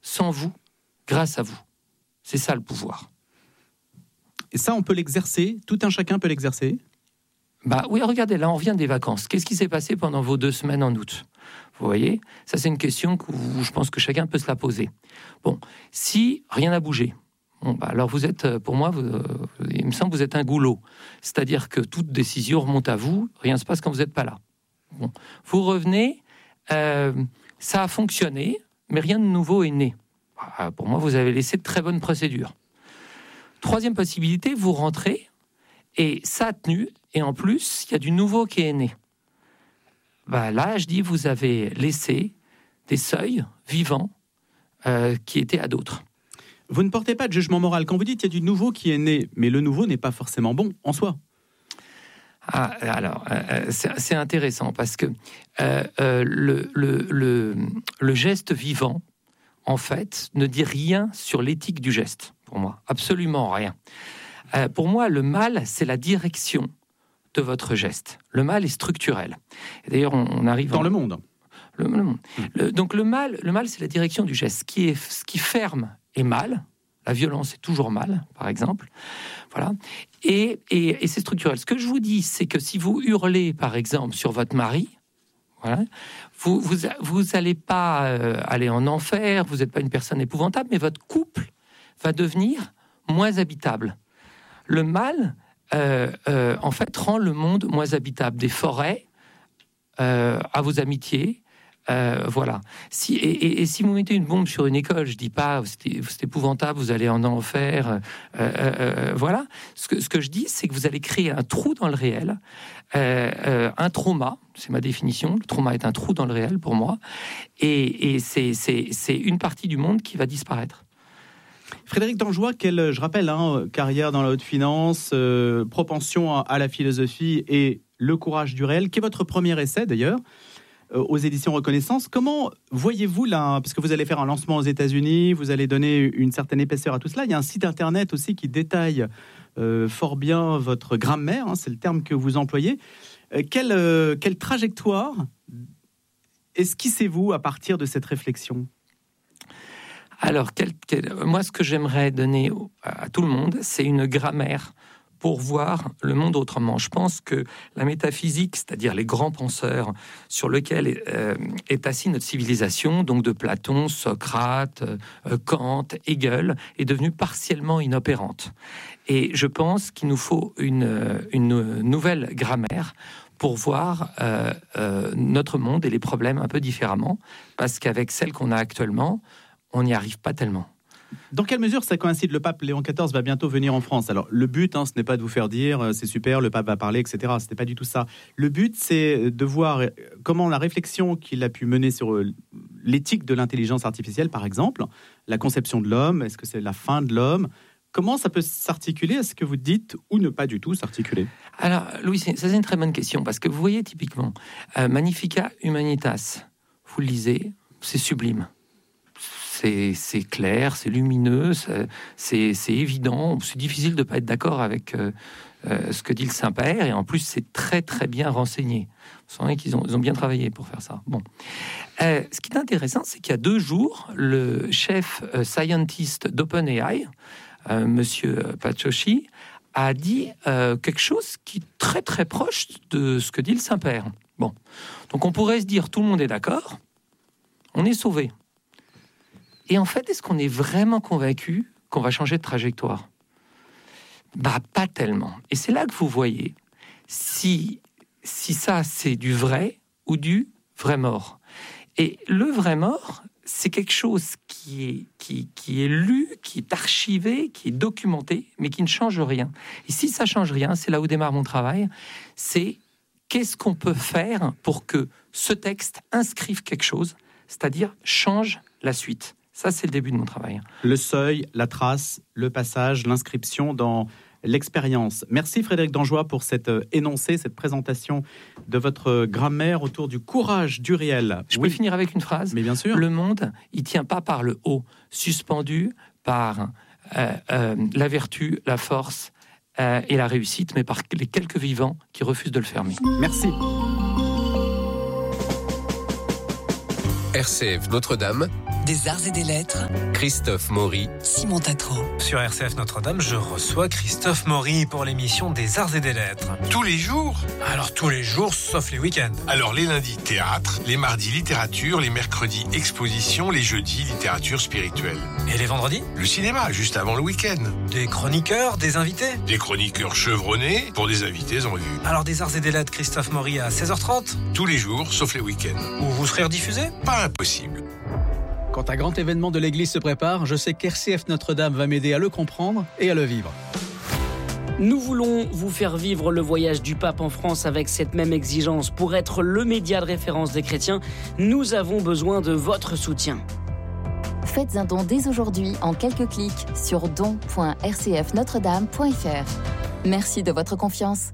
sans vous, grâce à vous. C'est ça le pouvoir. Et ça, on peut l'exercer, tout un chacun peut l'exercer? Oui, regardez, là, on revient des vacances. Qu'est-ce qui s'est passé pendant vos 2 semaines en août? Vous voyez, ça, c'est une question que je pense que chacun peut se la poser. Bon, si rien n'a bougé, alors vous êtes, pour moi, il me semble que vous êtes un goulot. C'est-à-dire que toute décision remonte à vous, rien ne se passe quand vous n'êtes pas là. Bon, vous revenez, ça a fonctionné, mais rien de nouveau est né. Pour moi, vous avez laissé de très bonnes procédures. Troisième possibilité, vous rentrez, et ça a tenu, et en plus, il y a du nouveau qui est né. Là, je dis, vous avez laissé des seuils vivants qui étaient à d'autres. Vous ne portez pas de jugement moral. Quand vous dites qu'il y a du nouveau qui est né, mais le nouveau n'est pas forcément bon en soi. C'est intéressant parce que le geste vivant, en fait, ne dit rien sur l'éthique du geste, pour moi. Absolument rien. Pour moi, le mal, c'est la direction de votre geste. Le mal est structurel. Et d'ailleurs, on arrive... Dans le monde. Le monde. Donc le mal, c'est la direction du geste. Ce qui ferme est mal. La violence est toujours mal, par exemple. Voilà. Et c'est structurel. Ce que je vous dis, c'est que si vous hurlez, par exemple, sur votre mari, voilà, vous allez pas aller en enfer, vous n'êtes pas une personne épouvantable, mais votre couple va devenir moins habitable. Le mal, en fait, rend le monde moins habitable. Des forêts, à vos amitiés, voilà. Si vous mettez une bombe sur une école, je dis pas c'est épouvantable, vous allez en enfer. Voilà. Ce que je dis, c'est que vous allez créer un trou dans le réel, un trauma. C'est ma définition. Le trauma est un trou dans le réel pour moi, et c'est une partie du monde qui va disparaître. Frédéric Dangeois, je rappelle, carrière dans la haute finance, propension à la philosophie et le courage du réel, qui est votre premier essai d'ailleurs, aux éditions Reconnaissance. Comment voyez-vous là, parce que vous allez faire un lancement aux États-Unis, vous allez donner une certaine épaisseur à tout cela. Il y a un site internet aussi qui détaille fort bien votre grammaire, c'est le terme que vous employez. Quelle trajectoire esquissez-vous à partir de cette réflexion ? Alors, moi, ce que j'aimerais donner à tout le monde, c'est une grammaire pour voir le monde autrement. Je pense que la métaphysique, c'est-à-dire les grands penseurs sur lesquels est assise notre civilisation, donc de Platon, Socrate, Kant, Hegel, est devenue partiellement inopérante. Et je pense qu'il nous faut une nouvelle grammaire pour voir notre monde et les problèmes un peu différemment, parce qu'avec celle qu'on a actuellement, on n'y arrive pas tellement. Dans quelle mesure ça coïncide ? Le pape Léon XIV va bientôt venir en France. Alors, le but, ce n'est pas de vous faire dire c'est super, le pape va parler, etc. Ce n'est pas du tout ça. Le but, c'est de voir comment la réflexion qu'il a pu mener sur l'éthique de l'intelligence artificielle, par exemple, la conception de l'homme, est-ce que c'est la fin de l'homme ? Comment ça peut s'articuler à ce que vous dites ou ne pas du tout s'articuler ? Alors, Louis, ça c'est une très bonne question, parce que vous voyez typiquement, Magnificat Humanitas, vous le lisez, c'est sublime. C'est clair, c'est lumineux, c'est évident. C'est difficile de ne pas être d'accord avec ce que dit le Saint-Père. Et en plus, c'est très, très bien renseigné. Vous savez qu'ils ont bien travaillé pour faire ça. Bon. Ce qui est intéressant, c'est qu'il y a 2 jours, le chef scientist d'OpenAI, Monsieur Pachoshi, a dit quelque chose qui est très, très proche de ce que dit le Saint-Père. Bon. Donc, on pourrait se dire, tout le monde est d'accord, on est sauvé. Et en fait, est-ce qu'on est vraiment convaincu qu'on va changer de trajectoire ? Pas tellement. Et c'est là que vous voyez si ça, c'est du vrai ou du vrai mort. Et le vrai mort, c'est quelque chose qui est lu, qui est archivé, qui est documenté, mais qui ne change rien. Et si ça change rien, c'est là où démarre mon travail, c'est qu'est-ce qu'on peut faire pour que ce texte inscrive quelque chose, c'est-à-dire change la suite. Ça, c'est le début de mon travail. Le seuil, la trace, le passage, l'inscription dans l'expérience. Merci Frédéric Dangeois pour cet énoncé, cette présentation de votre grammaire autour du courage du réel. Je peux finir avec une phrase ? Mais bien sûr. Le monde, il ne tient pas par le haut, suspendu par la vertu, la force et la réussite, mais par les quelques vivants qui refusent de le fermer. Merci. RCF Notre-Dame, des arts et des lettres, Christophe Maury, Simon Tatro. Sur RCF Notre-Dame, je reçois Christophe Maury pour l'émission des arts et des lettres. Tous les jours? Alors tous les jours, sauf les week-ends. Alors les lundis, théâtre, les mardis, littérature, les mercredis, exposition, les jeudis, littérature spirituelle. Et les vendredis? Le cinéma, juste avant le week-end. Des chroniqueurs, des invités? Des chroniqueurs chevronnés pour des invités en vue. Alors des arts et des lettres, Christophe Maury à 16h30? Tous les jours, sauf les week-ends. Où vous serez rediffusé? Pas impossible. Quand un grand événement de l'Église se prépare, je sais qu'RCF Notre-Dame va m'aider à le comprendre et à le vivre. Nous voulons vous faire vivre le voyage du pape en France avec cette même exigence. Pour être le média de référence des chrétiens, nous avons besoin de votre soutien. Faites un don dès aujourd'hui en quelques clics sur don.rcfnotredame.fr. Merci de votre confiance.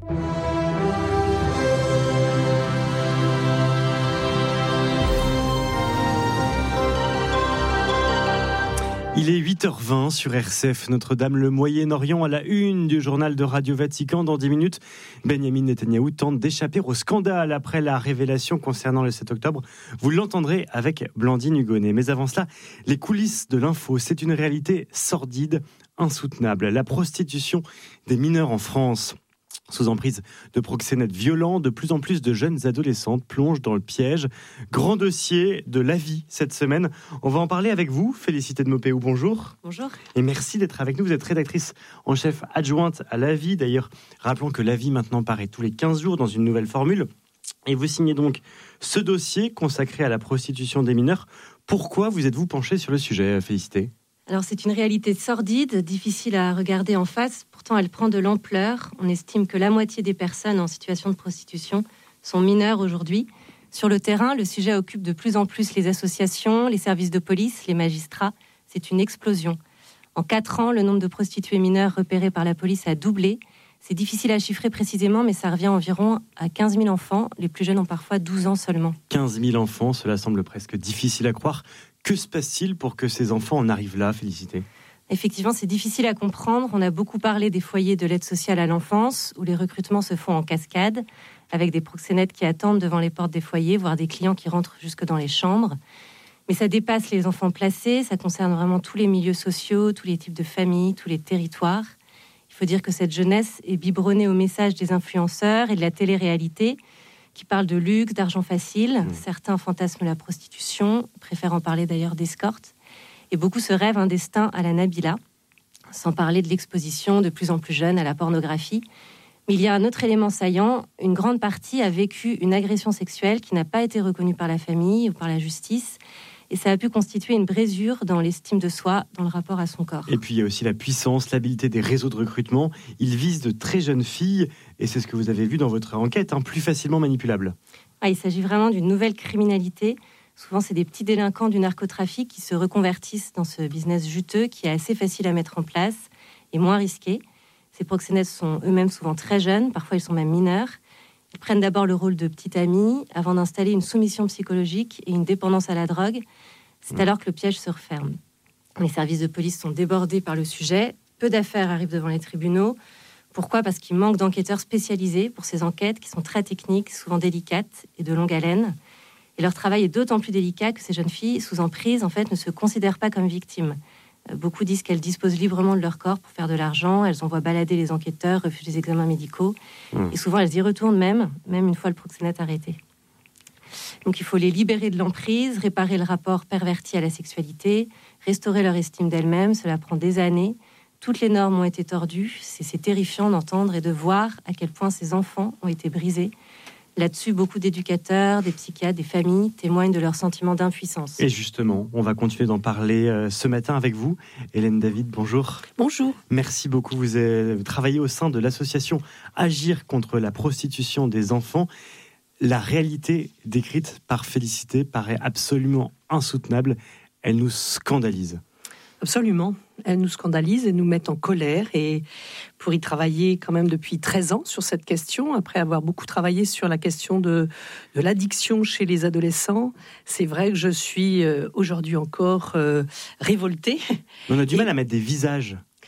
Il est 8h20 sur RCF Notre-Dame, le Moyen-Orient à la une du journal de Radio Vatican. Dans 10 minutes, Benjamin Netanyahou tente d'échapper au scandale après la révélation concernant le 7 octobre. Vous l'entendrez avec Blandine Hugonnet. Mais avant cela, les coulisses de l'info, c'est une réalité sordide, insoutenable. La prostitution des mineurs en France. Sous emprise de proxénètes violents, de plus en plus de jeunes adolescentes plongent dans le piège. Grand dossier de la vie cette semaine. On va en parler avec vous, Félicité de Maupeou. Bonjour. Bonjour. Et merci d'être avec nous. Vous êtes rédactrice en chef adjointe à La Vie. D'ailleurs, rappelons que La Vie maintenant paraît tous les 15 jours dans une nouvelle formule. Et vous signez donc ce dossier consacré à la prostitution des mineurs. Pourquoi vous êtes-vous penché sur le sujet, Félicité ? Alors c'est une réalité sordide, difficile à regarder en face, pourtant elle prend de l'ampleur. On estime que la moitié des personnes en situation de prostitution sont mineures aujourd'hui. Sur le terrain, le sujet occupe de plus en plus les associations, les services de police, les magistrats. C'est une explosion. En 4 ans, le nombre de prostituées mineures repérées par la police a doublé. C'est difficile à chiffrer précisément, mais ça revient environ à 15 000 enfants. Les plus jeunes ont parfois 12 ans seulement. 15 000 enfants, cela semble presque difficile à croire. Que se passe-t-il pour que ces enfants en arrivent là, Félicité ? Effectivement, c'est difficile à comprendre. On a beaucoup parlé des foyers de l'aide sociale à l'enfance, où les recrutements se font en cascade, avec des proxénètes qui attendent devant les portes des foyers, voire des clients qui rentrent jusque dans les chambres. Mais ça dépasse les enfants placés, ça concerne vraiment tous les milieux sociaux, tous les types de familles, tous les territoires. Il faut dire que cette jeunesse est biberonnée au message des influenceurs et de la télé-réalité, qui parlent de luxe, d'argent facile. Certains fantasment la prostitution, préfèrent en parler d'ailleurs d'escorte. Et beaucoup se rêvent un destin à la Nabila, sans parler de l'exposition de plus en plus jeune à la pornographie. Mais il y a un autre élément saillant. Une grande partie a vécu une agression sexuelle qui n'a pas été reconnue par la famille ou par la justice. Et ça a pu constituer une brésure dans l'estime de soi, dans le rapport à son corps. Et puis il y a aussi la puissance, l'habileté des réseaux de recrutement. Ils visent de très jeunes filles, et c'est ce que vous avez vu dans votre enquête, plus facilement manipulables. Il s'agit vraiment d'une nouvelle criminalité. Souvent, c'est des petits délinquants du narcotrafic qui se reconvertissent dans ce business juteux qui est assez facile à mettre en place et moins risqué. Ces proxénètes sont eux-mêmes souvent très jeunes, parfois ils sont même mineurs. Ils prennent d'abord le rôle de petit ami avant d'installer une soumission psychologique et une dépendance à la drogue. C'est alors que le piège se referme. Les services de police sont débordés par le sujet. Peu d'affaires arrivent devant les tribunaux. Pourquoi ? Parce qu'il manque d'enquêteurs spécialisés pour ces enquêtes qui sont très techniques, souvent délicates et de longue haleine. Et leur travail est d'autant plus délicat que ces jeunes filles sous emprise, en fait, ne se considèrent pas comme victimes. Beaucoup disent qu'elles disposent librement de leur corps pour faire de l'argent. Elles envoient balader les enquêteurs, refusent les examens médicaux. Et souvent, elles y retournent même une fois le proxénète arrêté. Donc, il faut les libérer de l'emprise, réparer le rapport perverti à la sexualité, restaurer leur estime d'elles-mêmes. Cela prend des années. Toutes les normes ont été tordues. C'est terrifiant d'entendre et de voir à quel point ces enfants ont été brisés. Là-dessus, beaucoup d'éducateurs, des psychiatres, des familles témoignent de leur sentiment d'impuissance. Et justement, on va continuer d'en parler ce matin avec vous. Hélène David, bonjour. Bonjour. Merci beaucoup. Vous travaillez au sein de l'association Agir contre la prostitution des enfants. La réalité décrite par Félicité paraît absolument insoutenable. Elle nous scandalise. Absolument. Elles nous scandalisent et nous mettent en colère. Et pour y travailler quand même depuis 13 ans sur cette question, après avoir beaucoup travaillé sur la question de l'addiction chez les adolescents, c'est vrai que je suis aujourd'hui encore révoltée. On a du mal à mettre des visages.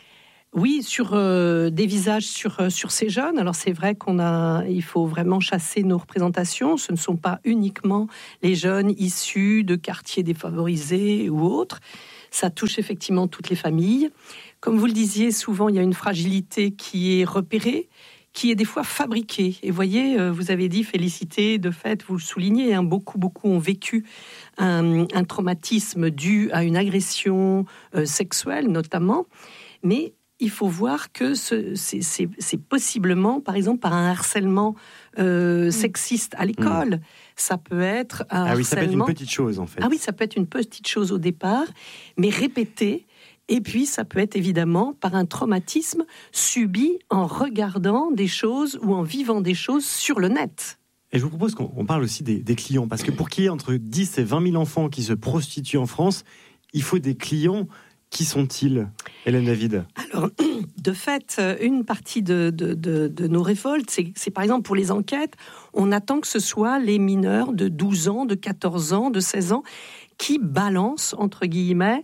Oui, sur des visages sur ces jeunes. Alors c'est vrai il faut vraiment chasser nos représentations. Ce ne sont pas uniquement les jeunes issus de quartiers défavorisés ou autres. Ça touche effectivement toutes les familles. Comme vous le disiez, souvent il y a une fragilité qui est repérée, qui est des fois fabriquée. Et voyez, vous avez dit, Félicité, de fait, vous le soulignez, hein, beaucoup ont vécu un traumatisme dû à une agression sexuelle notamment. Mais il faut voir que c'est possiblement, par exemple, par un harcèlement sexiste à l'école. Ça peut être un harcèlement... ça peut être une petite chose, en fait. Ah oui, ça peut être une petite chose au départ, mais répétée. Et puis, ça peut être évidemment par un traumatisme subi en regardant des choses ou en vivant des choses sur le net. Et je vous propose qu'on parle aussi des clients, parce que pour qu'il y ait entre 10 et 20 000 enfants qui se prostituent en France, il faut des clients. Qui sont-ils, Hélène David ? Alors, de fait, une partie de nos révoltes, c'est par exemple pour les enquêtes, on attend que ce soit les mineurs de 12 ans, de 14 ans, de 16 ans, qui balancent, entre guillemets,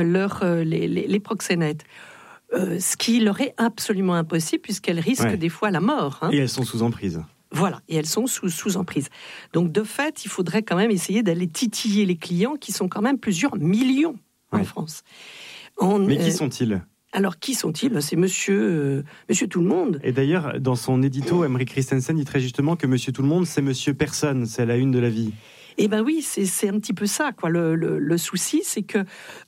les proxénètes. Ce qui leur est absolument impossible, puisqu'elles risquent des fois la mort. Hein. Et elles sont sous emprise. Voilà, et elles sont sous emprise. Donc, de fait, il faudrait quand même essayer d'aller titiller les clients, qui sont quand même plusieurs millions en France. Mais qui sont-ils ? Alors, qui sont-ils ? C'est monsieur Tout-le-Monde. Et d'ailleurs, dans son édito, Emery Christensen dit très justement que Monsieur Tout-le-Monde, c'est Monsieur Personne, c'est la une de la vie. Eh ben oui, c'est un petit peu ça, quoi. Le souci, c'est que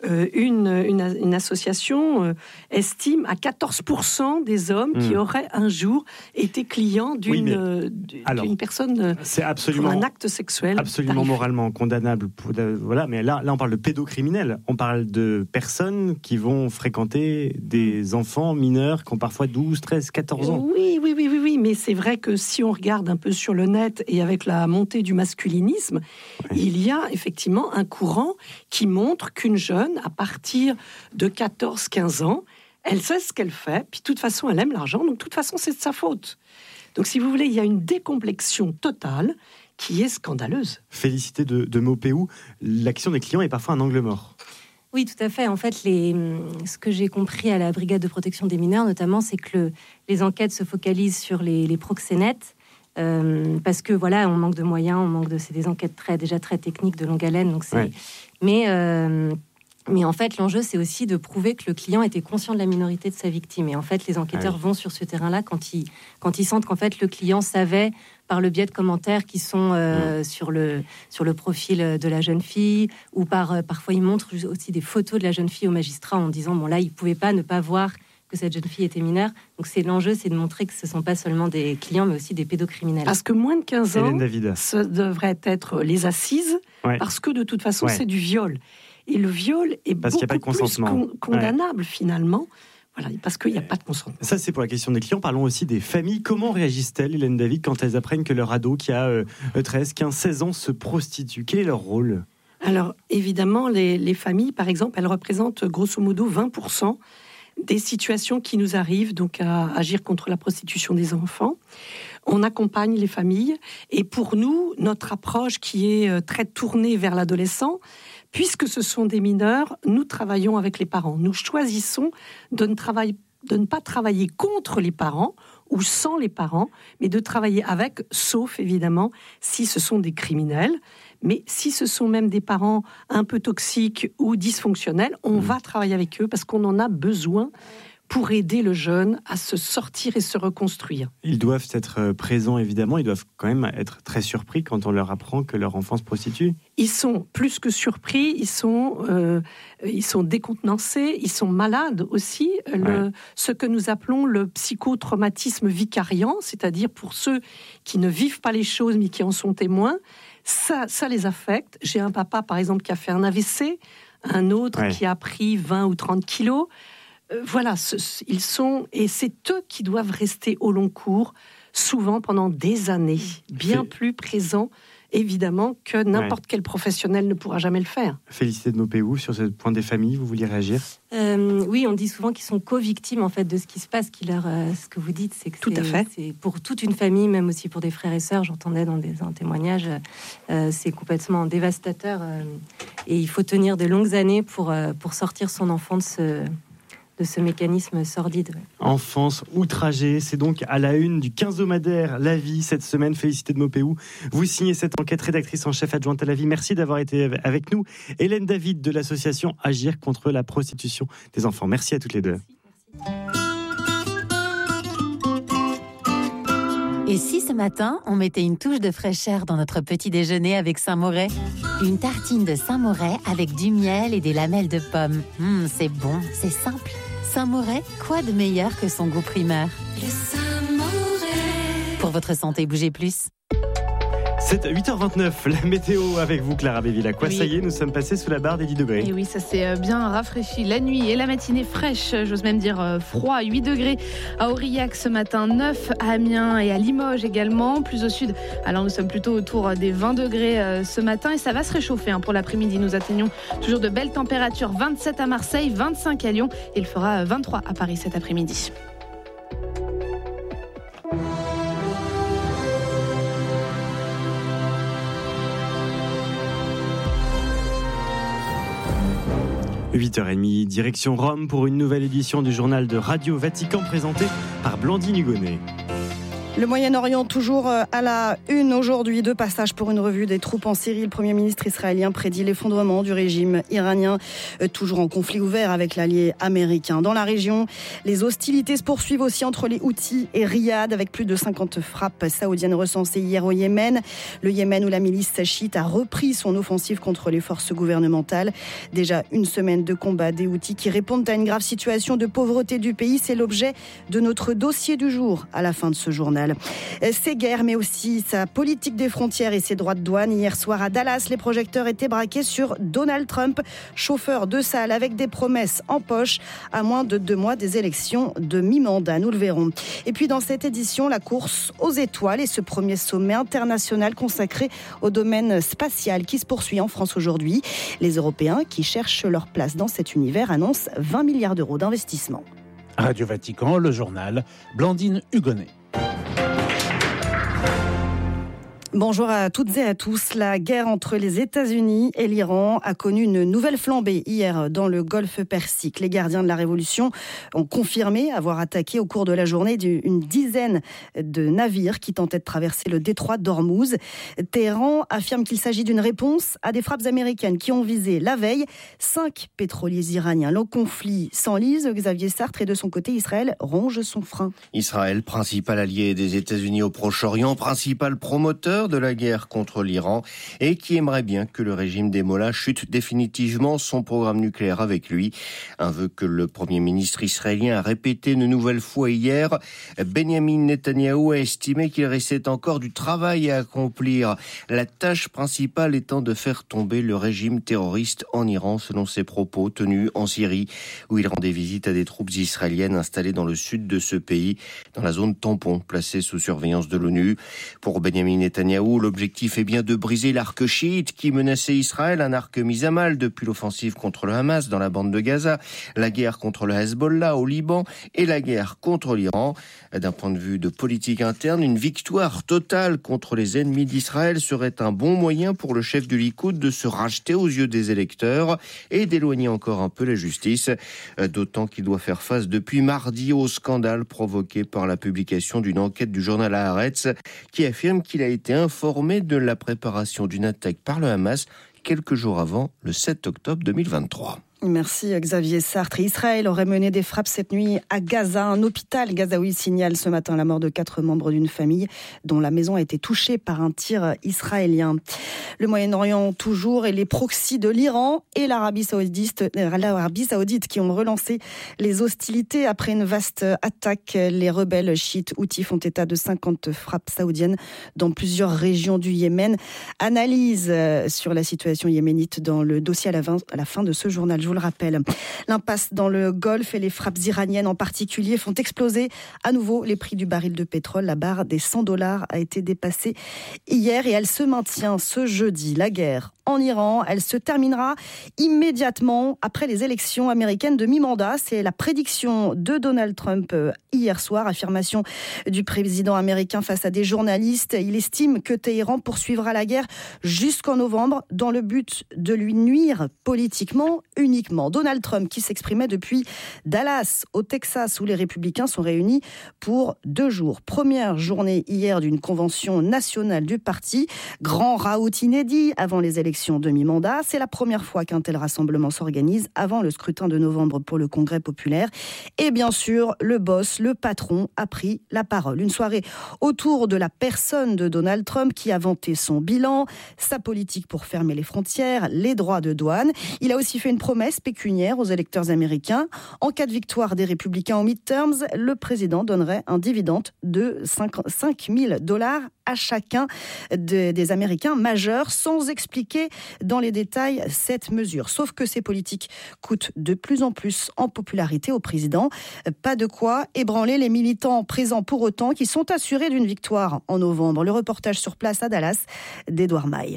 une association estime à 14% des hommes qui auraient un jour été clients d'une personne pour un acte sexuel. Absolument moralement condamnable. Voilà, mais là, on parle de pédocriminels. On parle de personnes qui vont fréquenter des enfants mineurs qui ont parfois 12, 13, 14 ans. Oui, mais c'est vrai que si on regarde un peu sur le net et avec la montée du masculinisme, il y a effectivement un courant qui montre qu'une jeune, à partir de 14-15 ans, elle sait ce qu'elle fait, puis de toute façon, elle aime l'argent, donc de toute façon, c'est de sa faute. Donc, si vous voulez, il y a une décomplexion totale qui est scandaleuse. Félicité de Maupeou, l'action des clients est parfois un angle mort. Oui, tout à fait. En fait, ce que j'ai compris à la brigade de protection des mineurs, notamment, c'est que les enquêtes se focalisent sur les proxénètes, parce que voilà, on manque de moyens, c'est des enquêtes déjà très techniques de longue haleine. Donc mais en fait, l'enjeu, c'est aussi de prouver que le client était conscient de la minorité de sa victime. Et en fait, les enquêteurs vont sur ce terrain-là quand ils sentent qu'en fait, le client savait, par le biais de commentaires qui sont sur le profil de la jeune fille, ou parfois ils montrent aussi des photos de la jeune fille au magistrat en disant, bon là, il ne pouvait pas ne pas voir que cette jeune fille était mineure. Donc l'enjeu, c'est de montrer que ce ne sont pas seulement des clients, mais aussi des pédocriminels. Parce que moins de 15 ans, ça devrait être les assises, parce que de toute façon, c'est du viol. Et le viol est beaucoup plus condamnable, finalement. Voilà, parce qu'il n'y a pas de consentement. Ça, c'est pour la question des clients. Parlons aussi des familles. Comment réagissent-elles, Hélène David, quand elles apprennent que leur ado qui a 13, 15, 16 ans se prostitue ? Quel est leur rôle ? Alors, évidemment, les familles, par exemple, elles représentent grosso modo 20% des situations qui nous arrivent, donc à agir contre la prostitution des enfants. On accompagne les familles. Et pour nous, notre approche qui est très tournée vers l'adolescent, puisque ce sont des mineurs, nous travaillons avec les parents. Nous choisissons de ne pas travailler contre les parents ou sans les parents, mais de travailler avec, sauf évidemment si ce sont des criminels. Mais si ce sont même des parents un peu toxiques ou dysfonctionnels, on va travailler avec eux parce qu'on en a besoin pour aider le jeune à se sortir et se reconstruire. Ils doivent être présents, évidemment. Ils doivent quand même être très surpris quand on leur apprend que leur enfant se prostitue. Ils sont plus que surpris, ils sont décontenancés, ils sont malades aussi. Ce que nous appelons le psychotraumatisme vicariant, c'est-à-dire pour ceux qui ne vivent pas les choses mais qui en sont témoins, ça les affecte. J'ai un papa, par exemple, qui a fait un AVC, un autre qui a pris 20 ou 30 kilos. Voilà, ils sont, et c'est eux qui doivent rester au long cours, souvent pendant des années, bien plus présents, évidemment, que n'importe quel professionnel ne pourra jamais le faire. Félicité de Maupeou, sur ce point des familles, vous vouliez réagir ? Oui, on dit souvent qu'ils sont co-victimes en fait de ce qui se passe. Ce que vous dites, c'est que c'est pour toute une famille, même aussi pour des frères et sœurs. J'entendais dans un témoignage, c'est complètement dévastateur. Et il faut tenir de longues années pour sortir son enfant de ce mécanisme sordide. Enfance outragée, c'est donc à la une du quinzomadaire La Vie cette semaine. Félicité de Maupeou. Vous signez cette enquête, rédactrice en chef adjointe à La Vie. Merci d'avoir été avec nous. Hélène David de l'association Agir contre la prostitution des enfants. Merci à toutes les deux. Et si ce matin, on mettait une touche de fraîcheur dans notre petit déjeuner avec Saint-Moret ? Une tartine de Saint-Moret avec du miel et des lamelles de pommes. C'est bon, c'est simple. Saint-Moret, quoi de meilleur que son goût primaire ? Le Saint-Moret. Pour votre santé, bougez plus. C'est 8h29, la météo avec vous, Clara Béville. Quoi, ça y est, nous sommes passés sous la barre des 10 degrés. Et oui, ça s'est bien rafraîchi. La nuit et la matinée fraîche, j'ose même dire froid. 8 degrés à Aurillac ce matin, 9 à Amiens et à Limoges également. Plus au sud, alors nous sommes plutôt autour des 20 degrés ce matin. Et ça va se réchauffer pour l'après-midi. Nous atteignons toujours de belles températures. 27 à Marseille, 25 à Lyon. Et il fera 23 à Paris cet après-midi. 8h30, direction Rome pour une nouvelle édition du journal de Radio Vatican présenté par Blandine Hugonnet. Le Moyen-Orient toujours à la une aujourd'hui. De passage pour une revue des troupes en Syrie. Le Premier ministre israélien prédit l'effondrement du régime iranien, toujours en conflit ouvert avec l'allié américain. Dans la région, les hostilités se poursuivent aussi entre les Houthis et Riyad, avec plus de 50 frappes saoudiennes recensées hier au Yémen. Le Yémen où la milice chiite a repris son offensive contre les forces gouvernementales. Déjà une semaine de combat des Houthis qui répondent à une grave situation de pauvreté du pays. C'est l'objet de notre dossier du jour à la fin de ce journal. Ses guerres, mais aussi sa politique des frontières et ses droits de douane. Hier soir à Dallas, les projecteurs étaient braqués sur Donald Trump, chauffeur de salle avec des promesses en poche à moins de 2 mois des élections de mi-mandat. Nous le verrons. Et puis dans cette édition, la course aux étoiles et ce premier sommet international consacré au domaine spatial qui se poursuit en France aujourd'hui. Les Européens qui cherchent leur place dans cet univers annoncent 20 milliards d'euros d'investissement. Radio Vatican, le journal, Blandine Hugonnet. Bonjour à toutes et à tous. La guerre entre les États-Unis et l'Iran a connu une nouvelle flambée hier dans le golfe Persique. Les gardiens de la révolution ont confirmé avoir attaqué au cours de la journée une dizaine de navires qui tentaient de traverser le détroit d'Ormuz. Téhéran affirme qu'il s'agit d'une réponse à des frappes américaines qui ont visé la veille 5 pétroliers iraniens. Le conflit s'enlise. Xavier Sartre et de son côté, Israël ronge son frein. Israël, principal allié des États-Unis au Proche-Orient, principal promoteur de la guerre contre l'Iran et qui aimerait bien que le régime des Mollahs chute définitivement son programme nucléaire avec lui. Un vœu que le Premier ministre israélien a répété une nouvelle fois hier. Benjamin Netanyahou a estimé qu'il restait encore du travail à accomplir. La tâche principale étant de faire tomber le régime terroriste en Iran, selon ses propos tenus en Syrie, où il rendait visite à des troupes israéliennes installées dans le sud de ce pays, dans la zone tampon placée sous surveillance de l'ONU. Pour Benjamin Netanyahou, l'objectif est bien de briser l'arc chiite qui menaçait Israël, un arc mis à mal depuis l'offensive contre le Hamas dans la bande de Gaza, la guerre contre le Hezbollah au Liban et la guerre contre l'Iran. D'un point de vue de politique interne, une victoire totale contre les ennemis d'Israël serait un bon moyen pour le chef du Likoud de se racheter aux yeux des électeurs et d'éloigner encore un peu la justice, d'autant qu'il doit faire face depuis mardi au scandale provoqué par la publication d'une enquête du journal Haaretz qui affirme qu'il a été informé de la préparation d'une attaque par le Hamas quelques jours avant le 7 octobre 2023. Merci Xavier Sartre. Israël aurait mené des frappes cette nuit à Gaza. Un hôpital gazaoui signale ce matin la mort de 4 membres d'une famille dont la maison a été touchée par un tir israélien. Le Moyen-Orient toujours et les proxys de l'Iran et l'Arabie saoudite qui ont relancé les hostilités après une vaste attaque. Les rebelles chiites houthis font état de 50 frappes saoudiennes dans plusieurs régions du Yémen. Analyse sur la situation yéménite dans le dossier à la fin de ce journal. Je vous le rappelle. L'impasse dans le Golfe et les frappes iraniennes en particulier font exploser à nouveau les prix du baril de pétrole. La barre des $100 a été dépassée hier et elle se maintient ce jeudi. La guerre en Iran, elle se terminera immédiatement après les élections américaines de mi-mandat. C'est la prédiction de Donald Trump hier soir. Affirmation du président américain face à des journalistes. Il estime que Téhéran poursuivra la guerre jusqu'en novembre dans le but de lui nuire politiquement uniquement. politiquement. Donald Trump qui s'exprimait depuis Dallas, au Texas, où les républicains sont réunis pour 2 jours. Première journée hier d'une convention nationale du parti. Grand raout inédit avant les élections de mi-mandat. C'est la première fois qu'un tel rassemblement s'organise avant le scrutin de novembre pour le Congrès populaire. Et bien sûr, le boss, le patron, a pris la parole. Une soirée autour de la personne de Donald Trump qui a vanté son bilan, sa politique pour fermer les frontières, les droits de douane. Il a aussi fait une promesse pécuniaire aux électeurs américains. En cas de victoire des républicains en midterms, le président donnerait un dividende de $5 000 à chacun des Américains majeurs, sans expliquer dans les détails cette mesure. Sauf que ces politiques coûtent de plus en plus en popularité au président. Pas de quoi ébranler les militants présents pour autant, qui sont assurés d'une victoire en novembre. Le reportage sur place à Dallas d'Edouard Maille.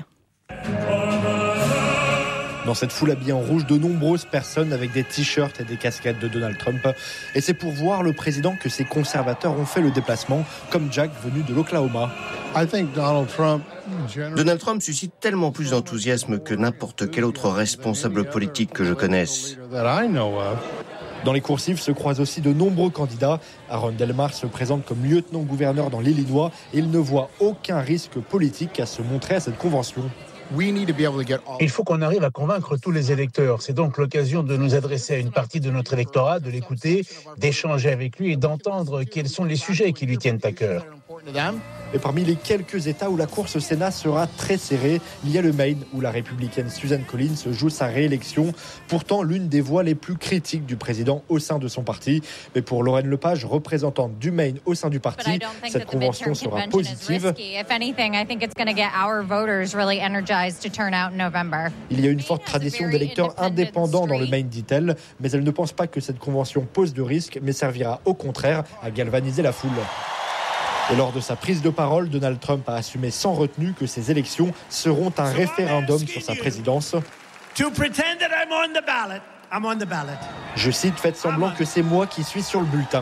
Dans cette foule habillée en rouge, de nombreuses personnes avec des t-shirts et des casquettes de Donald Trump. Et c'est pour voir le président que ces conservateurs ont fait le déplacement, comme Jack venu de l'Oklahoma. Donald Trump suscite tellement plus d'enthousiasme que n'importe quel autre responsable politique que je connaisse. Dans les coursives se croisent aussi de nombreux candidats. Aaron Delmar se présente comme lieutenant-gouverneur dans l'Illinois et il ne voit aucun risque politique à se montrer à cette convention. Il faut qu'on arrive à convaincre tous les électeurs. C'est donc l'occasion de nous adresser à une partie de notre électorat, de l'écouter, d'échanger avec lui et d'entendre quels sont les sujets qui lui tiennent à cœur. Et parmi les quelques États où la course au Sénat sera très serrée, il y a le Maine, où la républicaine Susan Collins joue sa réélection. Pourtant, l'une des voix les plus critiques du président au sein de son parti. Mais pour Lorraine Lepage, représentante du Maine au sein du parti, cette convention sera positive. Il y a une forte tradition d'électeurs indépendants dans le Maine, dit-elle, mais elle ne pense pas que cette convention pose de risque, mais servira au contraire à galvaniser la foule. Et lors de sa prise de parole, Donald Trump a assumé sans retenue que ces élections seront un référendum sur sa présidence. Je cite, faites semblant que c'est moi qui suis sur le bulletin.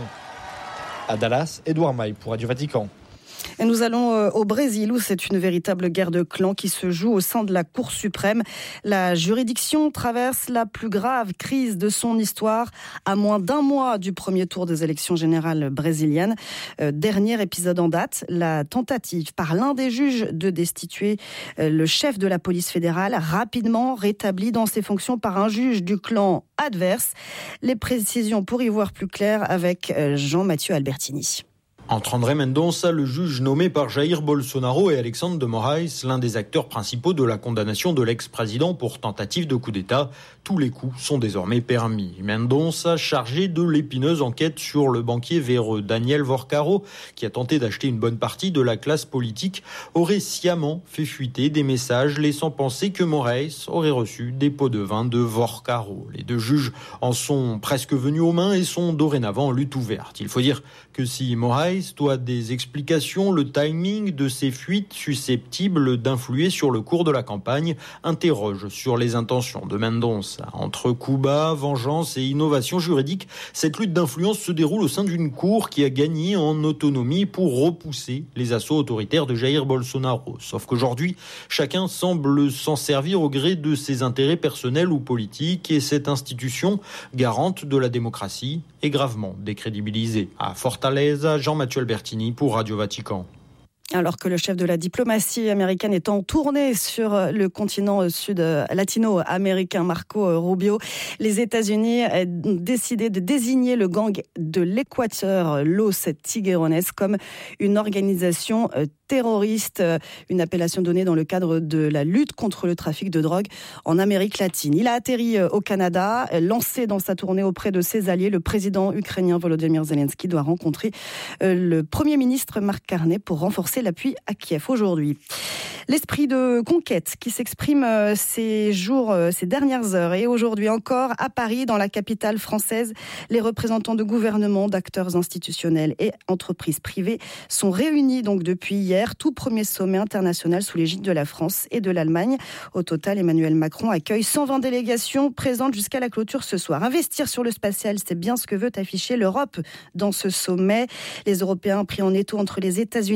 À Dallas, Edouard Maille pour Radio Vatican. Et nous allons au Brésil, où c'est une véritable guerre de clans qui se joue au sein de la Cour suprême. La juridiction traverse la plus grave crise de son histoire à moins d'1 mois du premier tour des élections générales brésiliennes. Dernier épisode en date, la tentative par l'un des juges de destituer le chef de la police fédérale, rapidement rétabli dans ses fonctions par un juge du clan adverse. Les précisions pour y voir plus clair avec Jean-Mathieu Albertini. Entre André Mendonça, le juge nommé par Jair Bolsonaro, et Alexandre de Moraes, l'un des acteurs principaux de la condamnation de l'ex-président pour tentative de coup d'État, tous les coups sont désormais permis. Mendonça, chargé de l'épineuse enquête sur le banquier véreux Daniel Vorcaro, qui a tenté d'acheter une bonne partie de la classe politique, aurait sciemment fait fuiter des messages laissant penser que Moraes aurait reçu des pots de vin de Vorcaro. Les 2 juges en sont presque venus aux mains et sont dorénavant en lutte ouverte. Il faut dire que si Moraes doit des explications, le timing de ces fuites susceptibles d'influer sur le cours de la campagne interroge sur les intentions de Mendonça. Entre coups bas, vengeance et innovation juridique, cette lutte d'influence se déroule au sein d'une cour qui a gagné en autonomie pour repousser les assauts autoritaires de Jair Bolsonaro. Sauf qu'aujourd'hui, chacun semble s'en servir au gré de ses intérêts personnels ou politiques et cette institution, garante de la démocratie, est gravement décrédibilisée. À Fortaleza, Jean-Mathieu Albertini pour Radio Vatican. Alors que le chef de la diplomatie américaine est en tournée sur le continent sud latino-américain, Marco Rubio, les États-Unis ont décidé de désigner le gang de l'Équateur, Los Tiguerones, comme une organisation terroriste, une appellation donnée dans le cadre de la lutte contre le trafic de drogue en Amérique latine. Il a atterri au Canada, lancé dans sa tournée auprès de ses alliés. Le président ukrainien Volodymyr Zelensky doit rencontrer le Premier ministre Mark Carney pour renforcer l'appui à Kiev aujourd'hui. L'esprit de conquête qui s'exprime ces dernières heures et aujourd'hui encore à Paris, dans la capitale française, les représentants de gouvernements, d'acteurs institutionnels et entreprises privées sont réunis donc depuis hier. Tout premier sommet international sous l'égide de la France et de l'Allemagne. Au total, Emmanuel Macron accueille 120 délégations présentes jusqu'à la clôture ce soir. Investir sur le spatial, c'est bien ce que veut afficher l'Europe dans ce sommet. Les Européens pris en étau entre les États-Unis et la Chine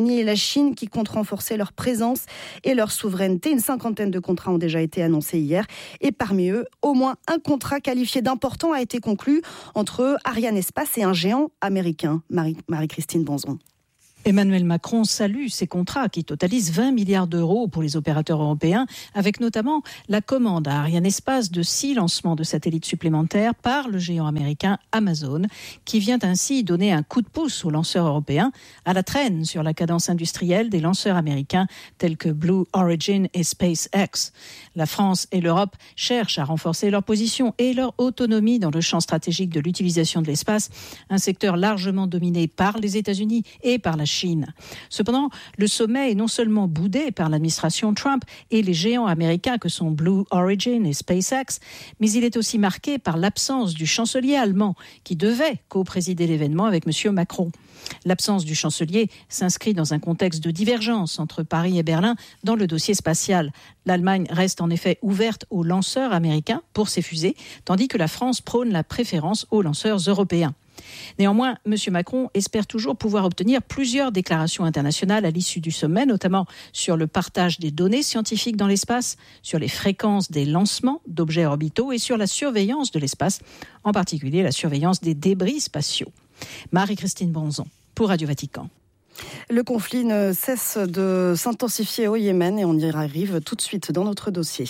Chine qui compte renforcer leur présence et leur souveraineté. Une 50aine de contrats ont déjà été annoncés hier et parmi eux, au moins un contrat qualifié d'important a été conclu entre Arianespace et un géant américain. Marie-Christine Bonzon. Emmanuel Macron salue ces contrats qui totalisent 20 milliards d'euros pour les opérateurs européens, avec notamment la commande à Arianespace de 6 lancements de satellites supplémentaires par le géant américain Amazon, qui vient ainsi donner un coup de pouce aux lanceurs européens à la traîne sur la cadence industrielle des lanceurs américains tels que Blue Origin et SpaceX. La France et l'Europe cherchent à renforcer leur position et leur autonomie dans le champ stratégique de l'utilisation de l'espace, un secteur largement dominé par les États-Unis et par la Chine. Cependant, le sommet est non seulement boudé par l'administration Trump et les géants américains que sont Blue Origin et SpaceX, mais il est aussi marqué par l'absence du chancelier allemand qui devait co-présider l'événement avec M. Macron. L'absence du chancelier s'inscrit dans un contexte de divergence entre Paris et Berlin dans le dossier spatial. L'Allemagne reste en effet ouverte aux lanceurs américains pour ses fusées, tandis que la France prône la préférence aux lanceurs européens. Néanmoins, M. Macron espère toujours pouvoir obtenir plusieurs déclarations internationales à l'issue du sommet, notamment sur le partage des données scientifiques dans l'espace, sur les fréquences des lancements d'objets orbitaux et sur la surveillance de l'espace, en particulier la surveillance des débris spatiaux. Marie-Christine Bonzon, pour Radio Vatican. Le conflit ne cesse de s'intensifier au Yémen et on y arrive tout de suite dans notre dossier.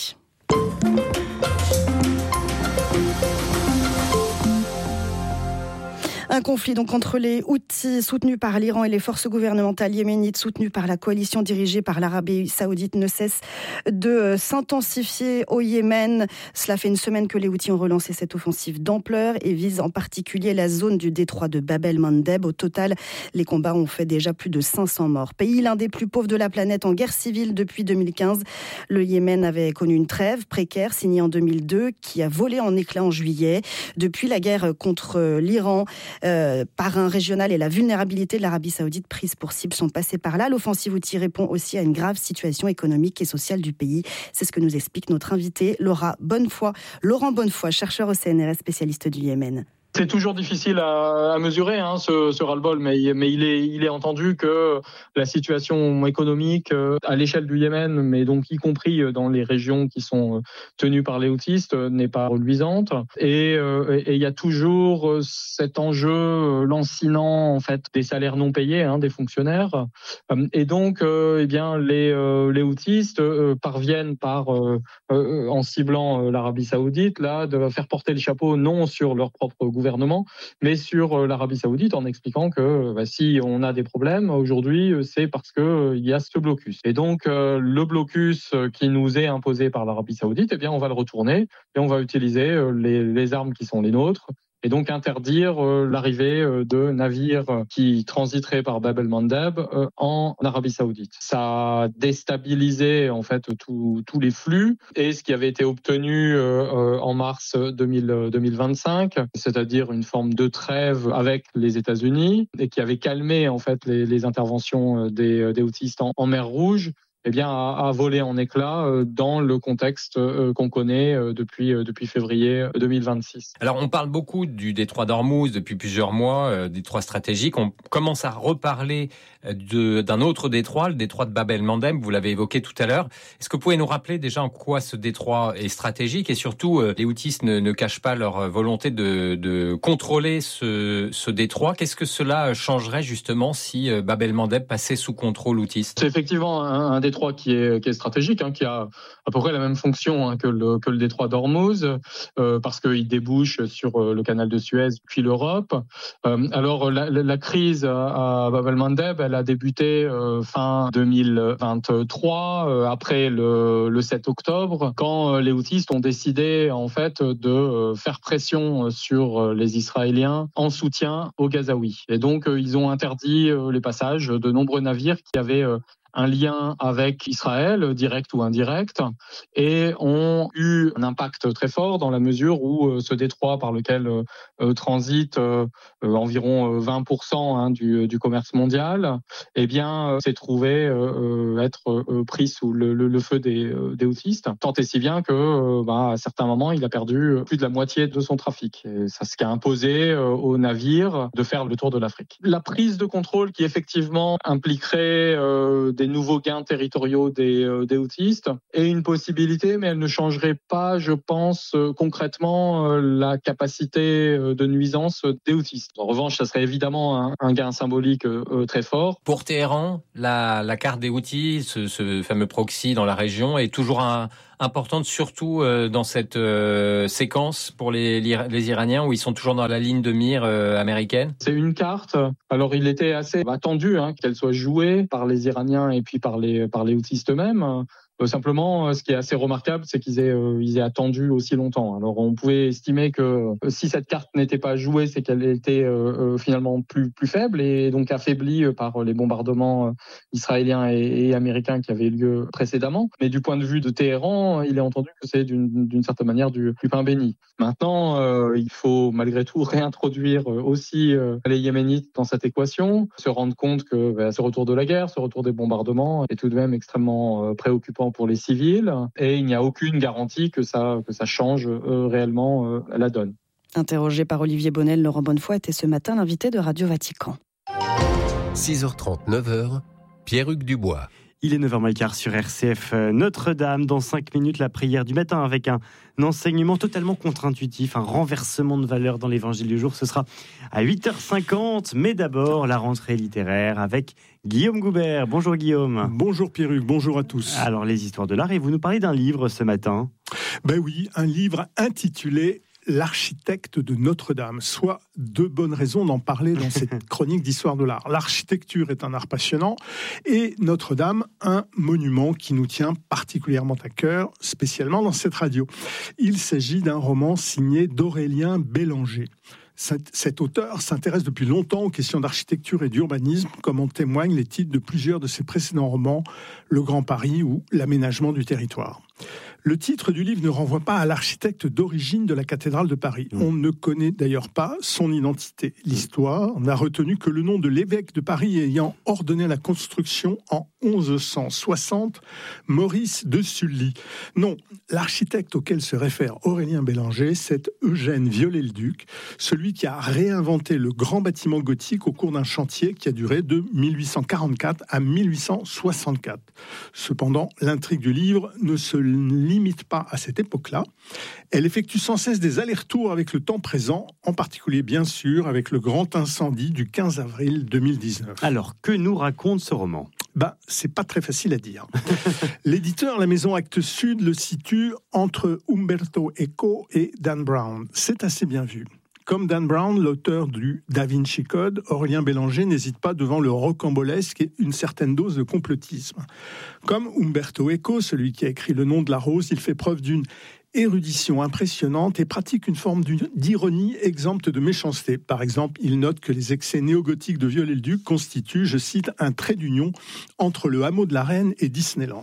Un conflit donc entre les Houthis soutenus par l'Iran et les forces gouvernementales yéménites soutenues par la coalition dirigée par l'Arabie Saoudite ne cesse de s'intensifier au Yémen. Cela fait une semaine que les Houthis ont relancé cette offensive d'ampleur et visent en particulier la zone du détroit de Bab el-Mandeb. Au total, les combats ont fait déjà plus de 500 morts. Pays l'un des plus pauvres de la planète en guerre civile depuis 2015. Le Yémen avait connu une trêve précaire signée en 2002 qui a volé en éclats en juillet. Depuis la guerre contre l'Iran, par un régional et la vulnérabilité de l'Arabie Saoudite prise pour cible sont passés par là. L'offensive Houthi répond aussi à une grave situation économique et sociale du pays. C'est ce que nous explique notre invité Laurent Bonnefoy, chercheur au CNRS, spécialiste du Yémen. C'est toujours difficile à mesurer ce ras-le-bol, mais il est entendu que la situation économique à l'échelle du Yémen, mais donc y compris dans les régions qui sont tenues par les houthistes, n'est pas reluisante. Et il y a toujours cet enjeu lancinant en fait des salaires non payés des fonctionnaires. Et donc les houthistes parviennent en ciblant l'Arabie Saoudite là de faire porter le chapeau non sur leur propre gouvernement, mais sur l'Arabie Saoudite en expliquant que si on a des problèmes aujourd'hui, c'est parce qu'il y a ce blocus. Et donc le blocus qui nous est imposé par l'Arabie Saoudite, on va le retourner et on va utiliser les armes qui sont les nôtres. Et donc interdire l'arrivée de navires qui transiteraient par Bab el-Mandeb en Arabie Saoudite. Ça a déstabilisé en fait tous les flux et ce qui avait été obtenu en mars 2025, c'est-à-dire une forme de trêve avec les États-Unis et qui avait calmé en fait les interventions des houthistes en mer Rouge. A volé en éclats dans le contexte qu'on connaît depuis février 2026. Alors, on parle beaucoup du détroit d'Ormuz depuis plusieurs mois, détroit stratégique. On commence à reparler d'un autre détroit, le détroit de Bab el-Mandeb, vous l'avez évoqué tout à l'heure. Est-ce que vous pouvez nous rappeler déjà en quoi ce détroit est stratégique et surtout, les houthis ne cachent pas leur volonté de contrôler ce détroit. Qu'est-ce que cela changerait justement si Bab el-Mandeb passait sous contrôle houtiste ? C'est effectivement un détroit qui est stratégique, qui a à peu près la même fonction que le détroit d'Ormuz, parce qu'il débouche sur le canal de Suez puis l'Europe. Alors la crise à Bab el-Mandeb, elle a débuté fin 2023, après le 7 octobre, quand les houthistes ont décidé en fait de faire pression sur les Israéliens en soutien aux Gazaouis. Et donc ils ont interdit les passages de nombreux navires qui avaient un lien avec Israël, direct ou indirect, et ont eu un impact très fort dans la mesure où ce détroit par lequel transite environ 20% du commerce mondial, eh bien, s'est trouvé être pris sous le feu des houthistes, tant et si bien que, à certains moments, il a perdu plus de la moitié de son trafic. Et ça, ce qui a imposé aux navires de faire le tour de l'Afrique. La prise de contrôle qui effectivement impliquerait des nouveaux gains territoriaux des houthistes est une possibilité, mais elle ne changerait pas, je pense, concrètement la capacité de nuisance des houthistes. En revanche, ça serait évidemment un gain symbolique très fort. Pour Téhéran, la carte des Houthis, ce fameux proxy dans la région, est toujours importante, surtout dans cette séquence pour les Iraniens où ils sont toujours dans la ligne de mire américaine. C'est une carte. Alors il était assez attendu qu'elle soit jouée par les Iraniens et puis par les houthistes eux-mêmes. Simplement, ce qui est assez remarquable, c'est qu'ils aient attendu aussi longtemps. Alors, on pouvait estimer que si cette carte n'était pas jouée, c'est qu'elle était finalement plus faible et donc affaiblie par les bombardements israéliens et américains qui avaient lieu précédemment. Mais du point de vue de Téhéran, il est entendu que c'est d'une certaine manière du pain béni. Maintenant, il faut malgré tout réintroduire aussi les Yéménites dans cette équation, se rendre compte que ce retour de la guerre, ce retour des bombardements est tout de même extrêmement préoccupant pour les civils et il n'y a aucune garantie que ça change réellement la donne. Interrogé par Olivier Bonnel, Laurent Bonnefoy était ce matin l'invité de Radio Vatican. 6h30, 9h, Pierre-Hugues Dubois. Il est 9h15 sur RCF Notre-Dame. Dans 5 minutes, la prière du matin avec un enseignement totalement contre-intuitif, un renversement de valeur dans l'évangile du jour. Ce sera à 8h50. Mais d'abord, la rentrée littéraire avec Guillaume Goubert. Bonjour Guillaume. Bonjour Pierre-Hugues, bonjour à tous. Alors, les histoires de l'art, et vous nous parlez d'un livre ce matin. Ben oui, un livre intitulé L'architecte de Notre-Dame, soit 2 bonnes raisons d'en parler dans cette chronique d'histoire de l'art. L'architecture est un art passionnant et Notre-Dame, un monument qui nous tient particulièrement à cœur, spécialement dans cette radio. Il s'agit d'un roman signé d'Aurélien Bélanger. Cet auteur s'intéresse depuis longtemps aux questions d'architecture et d'urbanisme, comme en témoignent les titres de plusieurs de ses précédents romans, Le Grand Paris ou L'aménagement du territoire. Le titre du livre ne renvoie pas à l'architecte d'origine de la cathédrale de Paris. On ne connaît d'ailleurs pas son identité. L'histoire n'a retenu que le nom de l'évêque de Paris ayant ordonné la construction en 1160, Maurice de Sully. Non, l'architecte auquel se réfère Aurélien Bélanger, c'est Eugène Viollet-le-Duc, celui qui a réinventé le grand bâtiment gothique au cours d'un chantier qui a duré de 1844 à 1864. Cependant, l'intrigue du livre ne se limite pas à cette époque-là. Elle effectue sans cesse des allers-retours avec le temps présent, en particulier bien sûr avec le grand incendie du 15 avril 2019. Alors, que nous raconte ce roman ? C'est pas très facile à dire. L'éditeur, la maison Actes Sud, le situe entre Umberto Eco et Dan Brown. C'est assez bien vu. Comme Dan Brown, l'auteur du Da Vinci Code, Aurélien Bélanger n'hésite pas devant le rocambolesque et une certaine dose de complotisme. Comme Umberto Eco, celui qui a écrit Le Nom de la Rose, il fait preuve d'une érudition impressionnante et pratique une forme d'ironie exempte de méchanceté. Par exemple, il note que les excès néogothiques de Viollet-le-Duc constituent, je cite, un trait d'union entre le hameau de la Reine et Disneyland.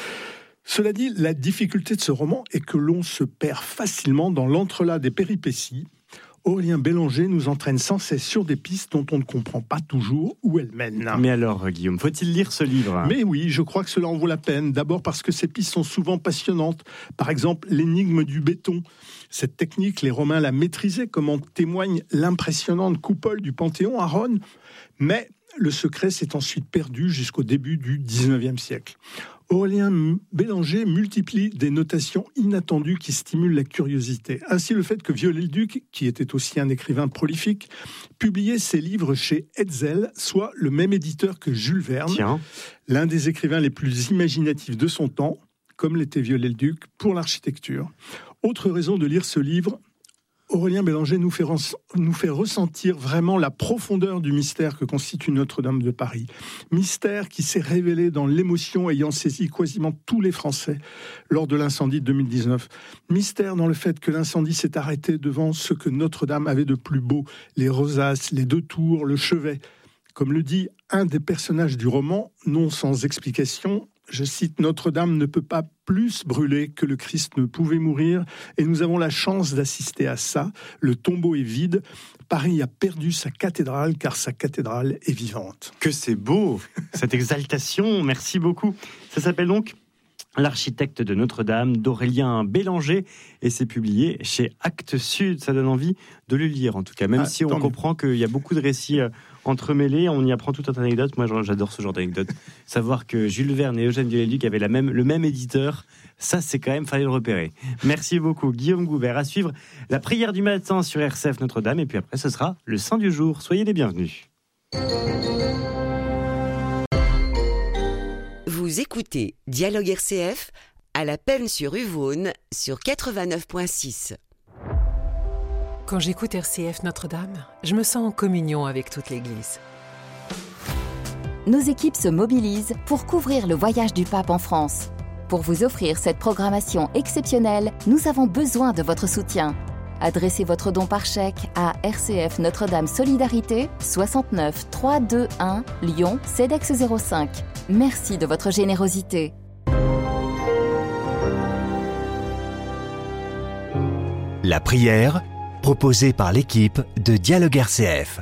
Cela dit, la difficulté de ce roman est que l'on se perd facilement dans l'entrelac des péripéties. Aurélien Bélanger nous entraîne sans cesse sur des pistes dont on ne comprend pas toujours où elles mènent. Mais alors, Guillaume, faut-il lire ce livre ? Mais oui, je crois que cela en vaut la peine. D'abord parce que ces pistes sont souvent passionnantes. Par exemple, l'énigme du béton. Cette technique, les Romains la maîtrisaient, comme en témoigne l'impressionnante coupole du Panthéon à Rome. Mais le secret s'est ensuite perdu jusqu'au début du XIXe siècle. Aurélien Bélanger multiplie des notations inattendues qui stimulent la curiosité. Ainsi, le fait que Viollet-le-Duc, qui était aussi un écrivain prolifique, publiait ses livres chez Hetzel, soit le même éditeur que Jules Verne, l'un des écrivains les plus imaginatifs de son temps, comme l'était Viollet-le-Duc, pour l'architecture. Autre raison de lire ce livre, Aurélien Bélanger nous fait ressentir vraiment la profondeur du mystère que constitue Notre-Dame de Paris. Mystère qui s'est révélé dans l'émotion ayant saisi quasiment tous les Français lors de l'incendie de 2019. Mystère dans le fait que l'incendie s'est arrêté devant ce que Notre-Dame avait de plus beau, les rosaces, les 2 tours, le chevet. Comme le dit un des personnages du roman, non sans explication, je cite, « Notre-Dame ne peut pas plus brûler que le Christ ne pouvait mourir, et nous avons la chance d'assister à ça. Le tombeau est vide. Paris a perdu sa cathédrale, car sa cathédrale est vivante. » Que c'est beau, cette exaltation, merci beaucoup. Ça s'appelle donc L'architecte de Notre-Dame d'Aurélien Bélanger, et c'est publié chez Actes Sud. Ça donne envie de le lire en tout cas, même si on comprend qu'il y a beaucoup de récits entremêlés, on y apprend toute une anecdote. Moi j'adore ce genre d'anecdote. Savoir que Jules Verne et Eugène Viollet-le-Duc avaient le même éditeur, ça c'est quand même, fallait le repérer. Merci beaucoup Guillaume Goubert. À suivre la prière du matin sur RCF Notre-Dame, et puis après ce sera le Saint du jour. Soyez les bienvenus. Vous écoutez Dialogue RCF à La Penne-sur-Yvonne sur 89.6. Quand j'écoute RCF Notre-Dame, je me sens en communion avec toute l'Église. Nos équipes se mobilisent pour couvrir le voyage du pape en France. Pour vous offrir cette programmation exceptionnelle, nous avons besoin de votre soutien. Adressez votre don par chèque à RCF Notre-Dame Solidarité, 69 321 Lyon, CEDEX 05. Merci de votre générosité. La prière, proposée par l'équipe de Dialogue RCF.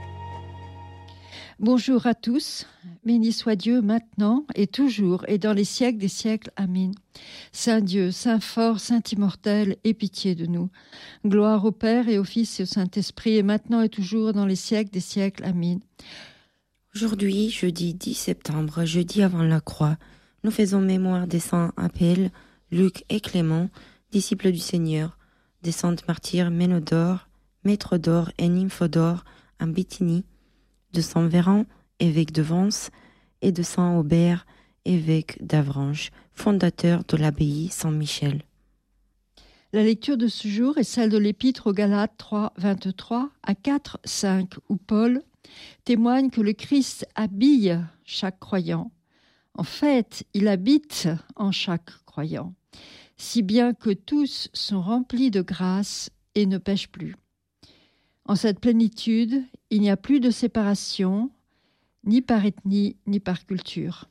Bonjour à tous, béni soit Dieu maintenant et toujours et dans les siècles des siècles. Amen. Saint Dieu, Saint fort, Saint immortel, aie pitié de nous. Gloire au Père et au Fils et au Saint-Esprit, et maintenant et toujours dans les siècles des siècles. Amen. Aujourd'hui, jeudi 10 septembre, jeudi avant la croix, nous faisons mémoire des saints Appel, Luc et Clément, disciples du Seigneur, des saintes martyrs Ménodore, Métrodore et Nymphodore en Bithynie, de saint Véran, évêque de Vence, et de saint Aubert, évêque d'Avranches, fondateur de l'abbaye Saint-Michel. La lecture de ce jour est celle de l'Épître aux Galates 3, 23 à 4, 5, où Paul témoigne que le Christ habille chaque croyant. En fait, il habite en chaque croyant, si bien que tous sont remplis de grâce et ne pêchent plus. En cette plénitude, il n'y a plus de séparation, ni par ethnie, ni par culture.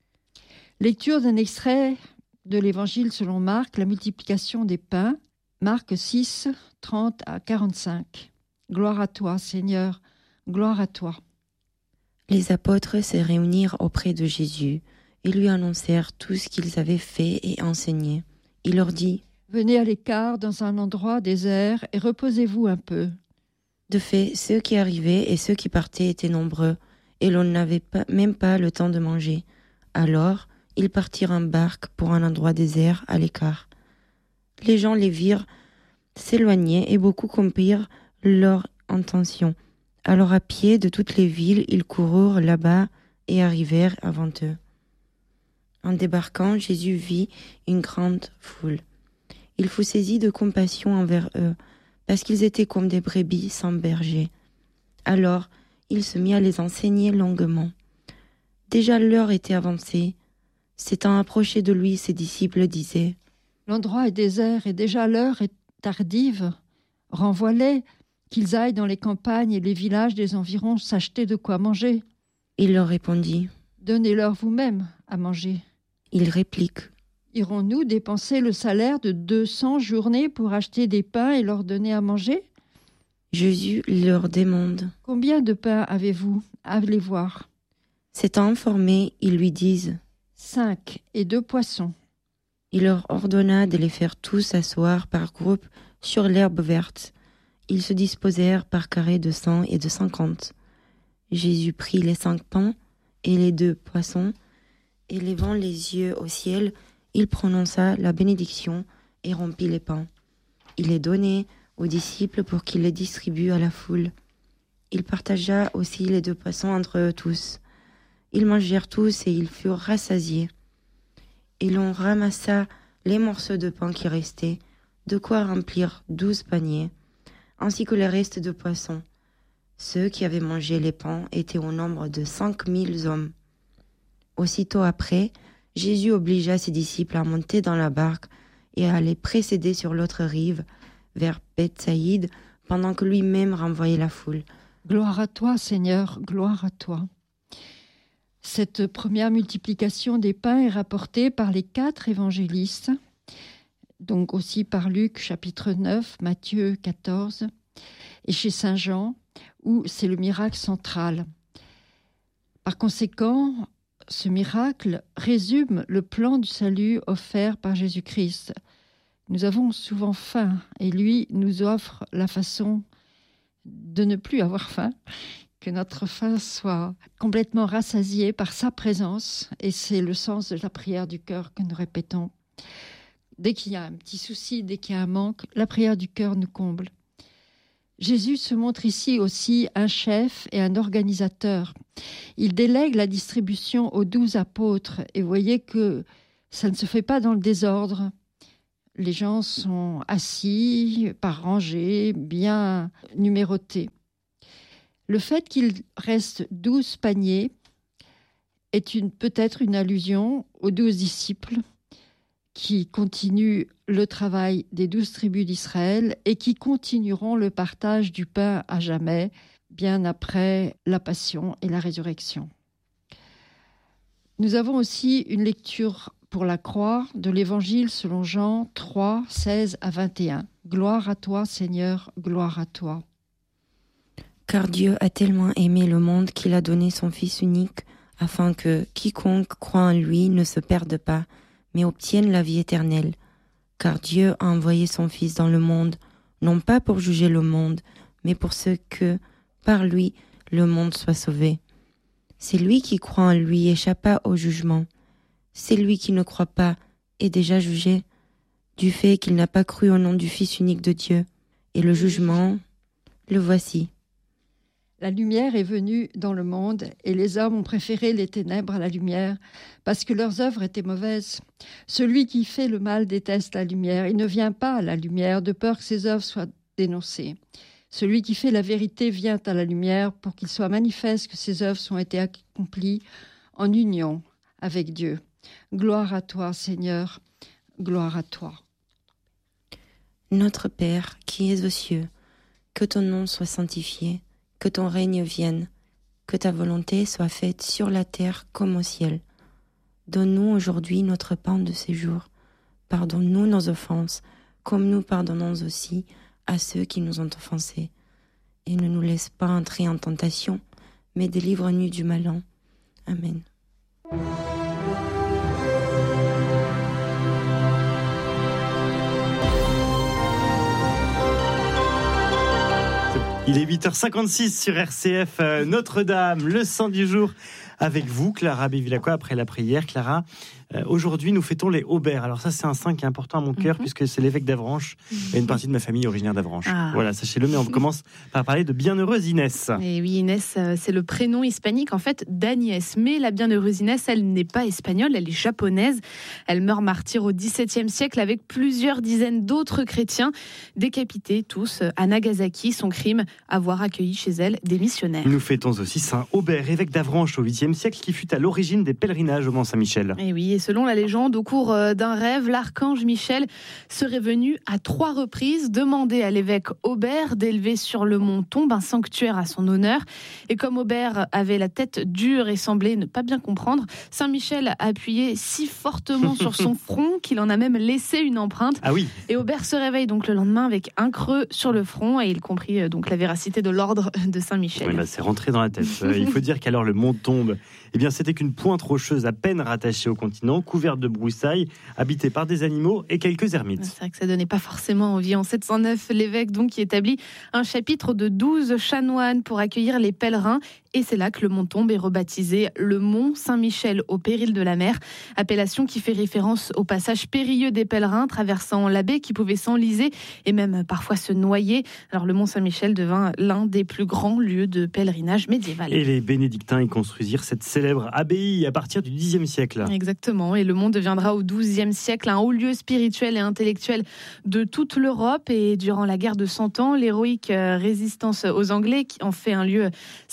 Lecture d'un extrait de l'Évangile selon Marc, la multiplication des pains, Marc 6, 30 à 45. Gloire à toi, Seigneur, gloire à toi. Les apôtres se réunirent auprès de Jésus et lui annoncèrent tout ce qu'ils avaient fait et enseigné. Il leur dit : Venez à l'écart dans un endroit désert et reposez-vous un peu. De fait, ceux qui arrivaient et ceux qui partaient étaient nombreux, et l'on n'avait même pas le temps de manger. Alors, ils partirent en barque pour un endroit désert à l'écart. Les gens les virent s'éloigner et beaucoup comprirent leur intention. Alors à pied de toutes les villes, ils coururent là-bas et arrivèrent avant eux. En débarquant, Jésus vit une grande foule. Il fut saisi de compassion envers eux, parce qu'ils étaient comme des brebis sans berger. Alors, il se mit à les enseigner longuement. Déjà l'heure était avancée. S'étant approché de lui, ses disciples disaient : L'endroit est désert et déjà l'heure est tardive. Renvoie-les, qu'ils aillent dans les campagnes et les villages des environs s'acheter de quoi manger. Il leur répondit : Donnez-leur vous-même à manger. Il réplique : Irons-nous dépenser le salaire de 200 journées pour acheter des pains et leur donner à manger ? Jésus leur demande : Combien de pains avez-vous ? Allez voir. S'étant informés, ils lui disent : 5 et 2 poissons. Il leur ordonna de les faire tous asseoir par groupe sur l'herbe verte. Ils se disposèrent par carrés de 100 et de 50. Jésus prit les 5 pains et les 2 poissons, et levant les yeux au ciel, il prononça la bénédiction et rompit les pains. Il les donnait aux disciples pour qu'ils les distribuent à la foule. Il partagea aussi les 2 poissons entre eux tous. Ils mangèrent tous et ils furent rassasiés. Et l'on ramassa les morceaux de pain qui restaient, de quoi remplir 12 paniers, ainsi que les restes de poissons. Ceux qui avaient mangé les pains étaient au nombre de 5000 hommes. Aussitôt après, Jésus obligea ses disciples à monter dans la barque et à les précéder sur l'autre rive, vers Bethsaïde, pendant que lui-même renvoyait la foule. Gloire à toi, Seigneur, gloire à toi. Cette première multiplication des pains est rapportée par les 4 évangélistes, donc aussi par Luc, chapitre 9, Matthieu 14, et chez Saint Jean, où c'est le miracle central. Par conséquent, ce miracle résume le plan du salut offert par Jésus-Christ. Nous avons souvent faim, et lui nous offre la façon de ne plus avoir faim, que notre faim soit complètement rassasiée par sa présence, et c'est le sens de la prière du cœur que nous répétons. Dès qu'il y a un petit souci, dès qu'il y a un manque, la prière du cœur nous comble. Jésus se montre ici aussi un chef et un organisateur. Il délègue la distribution aux 12 apôtres, et vous voyez que ça ne se fait pas dans le désordre. Les gens sont assis par rangées, bien numérotés. Le fait qu'il reste 12 paniers est peut-être une allusion aux 12 disciples qui continuent le travail des 12 tribus d'Israël et qui continueront le partage du pain à jamais, bien après la passion et la résurrection. Nous avons aussi une lecture pour la croix de l'Évangile selon Jean 3, 16 à 21. Gloire à toi, Seigneur, gloire à toi. Car Dieu a tellement aimé le monde qu'il a donné son Fils unique, afin que quiconque croit en lui ne se perde pas, mais obtienne la vie éternelle. Car Dieu a envoyé son Fils dans le monde, non pas pour juger le monde, mais pour ce que, par lui, le monde soit sauvé. C'est lui qui croit en lui échappa au jugement. C'est lui qui ne croit pas est déjà jugé, du fait qu'il n'a pas cru au nom du Fils unique de Dieu. Et le jugement, le voici. La lumière est venue dans le monde, et les hommes ont préféré les ténèbres à la lumière, parce que leurs œuvres étaient mauvaises. Celui qui fait le mal déteste la lumière. Il ne vient pas à la lumière, de peur que ses œuvres soient dénoncées. Celui qui fait la vérité vient à la lumière, pour qu'il soit manifeste que ses œuvres ont été accomplies en union avec Dieu. Gloire à toi, Seigneur, gloire à toi. Notre Père, qui es aux cieux, que ton nom soit sanctifié, que ton règne vienne, que ta volonté soit faite sur la terre comme au ciel. Donne-nous aujourd'hui notre pain de ce jour. Pardonne-nous nos offenses, comme nous pardonnons aussi à ceux qui nous ont offensés. Et ne nous laisse pas entrer en tentation, mais délivre-nous du malin. Amen. Il est 8h56 sur RCF Notre-Dame, le sang du jour avec vous, Clara Bevilacqua, après la prière. Clara, aujourd'hui nous fêtons les Aubert. Alors ça c'est un saint qui est important à mon cœur puisque c'est l'évêque d'Avranches et une partie de ma famille originaire d'Avranches. Voilà, sachez-le, mais on commence par parler de Bienheureuse Inès. Et oui, Inès, c'est le prénom hispanique en fait d'Agnès. Mais la Bienheureuse Inès, elle n'est pas espagnole, elle est japonaise. Elle meurt martyre au XVIIe siècle avec plusieurs dizaines d'autres chrétiens décapités tous à Nagasaki. Son crime, avoir accueilli chez elle des missionnaires. Nous fêtons aussi Saint Aubert, évêque d'Avranches au 8e siècle, qui fut à l'origine des pèlerinages au Mont-Saint-Michel. Et oui, et selon la légende, au cours d'un rêve, l'archange Michel serait venu à 3 reprises demander à l'évêque Aubert d'élever sur le mont Tombe un sanctuaire à son honneur. Et comme Aubert avait la tête dure et semblait ne pas bien comprendre, Saint Michel a appuyé si fortement sur son front qu'il en a même laissé une empreinte. Ah oui. Et Aubert se réveille donc le lendemain avec un creux sur le front et il comprit donc la véracité de l'ordre de Saint-Michel. Oui, c'est rentré dans la tête. Il faut dire qu'alors le mont Tombe, eh bien, c'était qu'une pointe rocheuse à peine rattachée au continent, couverte de broussailles, habitée par des animaux et quelques ermites. C'est vrai que ça donnait pas forcément envie. En 709, l'évêque donc qui établit un chapitre de 12 chanoines pour accueillir les pèlerins. Et c'est là que le mont Tombe est rebaptisé le mont Saint-Michel au péril de la mer, appellation qui fait référence au passage périlleux des pèlerins traversant la baie qui pouvaient s'enliser et même parfois se noyer. Alors le mont Saint-Michel devint l'un des plus grands lieux de pèlerinage médiéval. Et les bénédictins y construisirent cette célèbre abbaye à partir du Xe siècle. Exactement, et le mont deviendra au XIIe siècle un haut lieu spirituel et intellectuel de toute l'Europe. Et durant la guerre de 100 ans, l'héroïque résistance aux Anglais qui en fait un lieu symbolique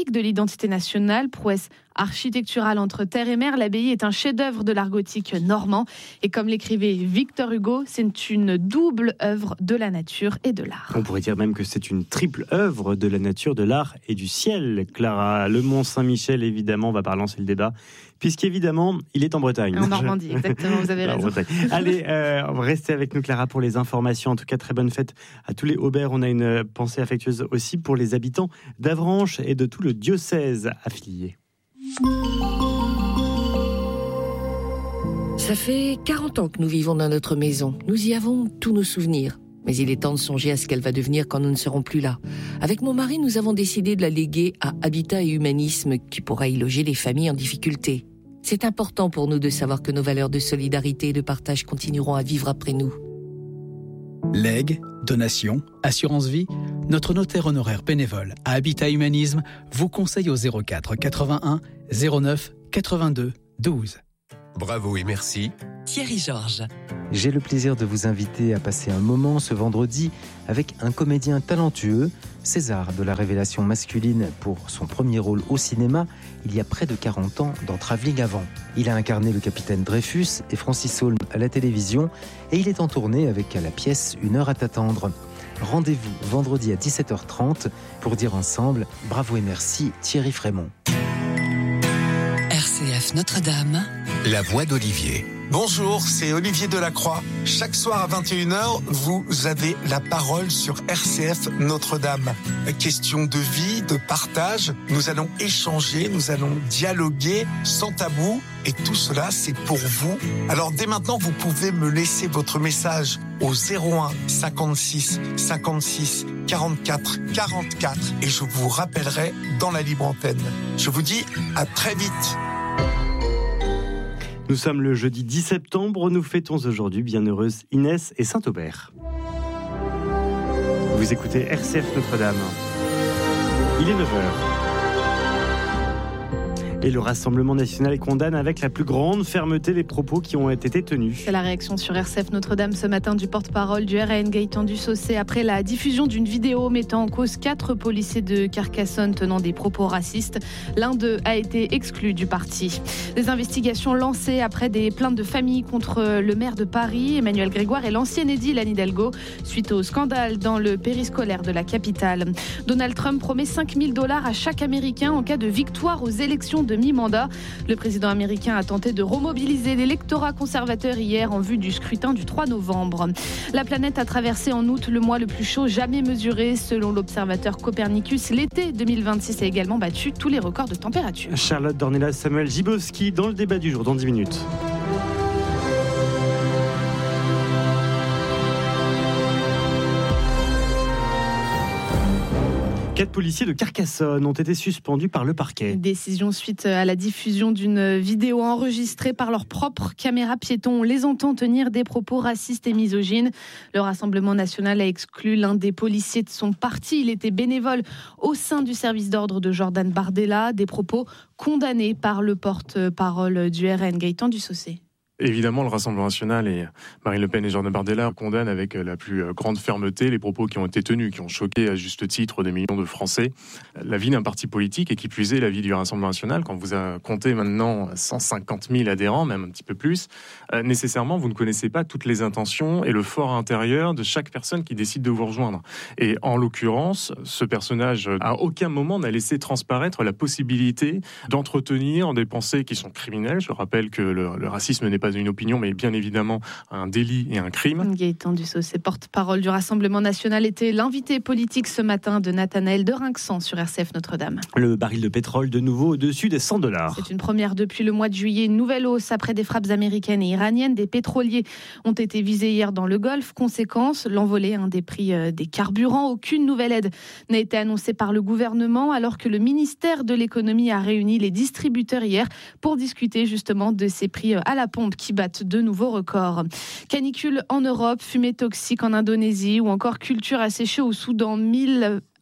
symbolique de l'identité nationale. Prouesse architecturale entre terre et mer, l'abbaye est un chef-d'œuvre de l'art gothique normand. Et comme l'écrivait Victor Hugo, c'est une double œuvre de la nature et de l'art. On pourrait dire même que c'est une triple œuvre de la nature, de l'art et du ciel. Clara, le Mont Saint-Michel, évidemment, va pas relancer le débat, puisqu'évidemment, il est en Bretagne. En Normandie, exactement, vous avez raison. Allez, restez avec nous, Clara, pour les informations. En tout cas, très bonne fête à tous les Aubert. On a une pensée affectueuse aussi pour les habitants d'Avranches et de tout le diocèse affilié. Ça fait 40 ans que nous vivons dans notre maison. Nous y avons tous nos souvenirs. Mais il est temps de songer à ce qu'elle va devenir quand nous ne serons plus là. Avec mon mari, nous avons décidé de la léguer à Habitat et Humanisme, qui pourra y loger les familles en difficulté. C'est important pour nous de savoir que nos valeurs de solidarité et de partage continueront à vivre après nous. Legs, donations, assurance vie, notre notaire honoraire bénévole à Habitat Humanisme vous conseille au 04 81 09 82 12. Bravo et merci. Thierry Georges. J'ai le plaisir de vous inviter à passer un moment ce vendredi avec un comédien talentueux, César de la révélation masculine pour son premier rôle au cinéma il y a près de 40 ans dans Travelling Avant. Il a incarné le capitaine Dreyfus et Francis Holm à la télévision et il est en tournée avec la pièce Une heure à t'attendre. Rendez-vous vendredi à 17h30 pour dire ensemble bravo et merci Thierry Frémont. RCF Notre-Dame. La voix d'Olivier. Bonjour, c'est Olivier Delacroix. Chaque soir à 21h, vous avez la parole sur RCF Notre-Dame. Question de vie, de partage, nous allons échanger, nous allons dialoguer sans tabou et tout cela c'est pour vous. Alors dès maintenant, vous pouvez me laisser votre message au 01 56 56 44 44 et je vous rappellerai dans la libre antenne. Je vous dis à très vite. Nous sommes le jeudi 10 septembre, nous fêtons aujourd'hui Bienheureuse Inès et Saint-Aubert. Vous écoutez RCF Notre-Dame. Il est 9h. Et le Rassemblement national condamne avec la plus grande fermeté les propos qui ont été tenus. C'est la réaction sur RCF Notre-Dame ce matin du porte-parole du RN, Gaëtan Dussaucé, après la diffusion d'une vidéo mettant en cause 4 policiers de Carcassonne tenant des propos racistes. L'un d'eux a été exclu du parti. Des investigations lancées après des plaintes de famille contre le maire de Paris, Emmanuel Grégoire, et l'ancienne édile Anne Hidalgo, suite au scandale dans le périscolaire de la capitale. Donald Trump promet $5 000 à chaque Américain en cas de victoire aux élections de mi-mandat. Le président américain a tenté de remobiliser l'électorat conservateur hier en vue du scrutin du 3 novembre. La planète a traversé en août le mois le plus chaud jamais mesuré. Selon l'observateur Copernicus, l'été 2026 a également battu tous les records de température. Charlotte Dornelas, Samuel Gibowski dans le débat du jour, dans 10 minutes. Quatre policiers de Carcassonne ont été suspendus par le parquet. Décision suite à la diffusion d'une vidéo enregistrée par leur propre caméra piéton. On les entend tenir des propos racistes et misogynes. Le Rassemblement national a exclu l'un des policiers de son parti. Il était bénévole au sein du service d'ordre de Jordan Bardella. Des propos condamnés par le porte-parole du RN, Gaëtan Dussaucé. Évidemment, le Rassemblement national et Marine Le Pen et Jordan Bardella condamnent avec la plus grande fermeté les propos qui ont été tenus, qui ont choqué à juste titre des millions de Français. La vie d'un parti politique, et qui plus est la vie du Rassemblement national, quand vous comptez maintenant 150 000 adhérents, même un petit peu plus, nécessairement vous ne connaissez pas toutes les intentions et le fort intérieur de chaque personne qui décide de vous rejoindre. Et en l'occurrence, ce personnage à aucun moment n'a laissé transparaître la possibilité d'entretenir des pensées qui sont criminelles. Je rappelle que le racisme n'est pas une opinion, mais bien évidemment un délit et un crime. Gaëtan Dussaucé, porte-parole du Rassemblement national, était l'invité politique ce matin de Nathanaël de Rinxan sur RCF Notre-Dame. Le baril de pétrole de nouveau au-dessus des $100. C'est une première depuis le mois de juillet. Une nouvelle hausse après des frappes américaines et iraniennes. Des pétroliers ont été visés hier dans le Golfe. Conséquence, l'envolée des prix des carburants. Aucune nouvelle aide n'a été annoncée par le gouvernement, alors que le ministère de l'économie a réuni les distributeurs hier pour discuter justement de ces prix à la pompe qui battent de nouveaux records. Canicule en Europe, fumée toxique en Indonésie ou encore culture asséchée au Soudan.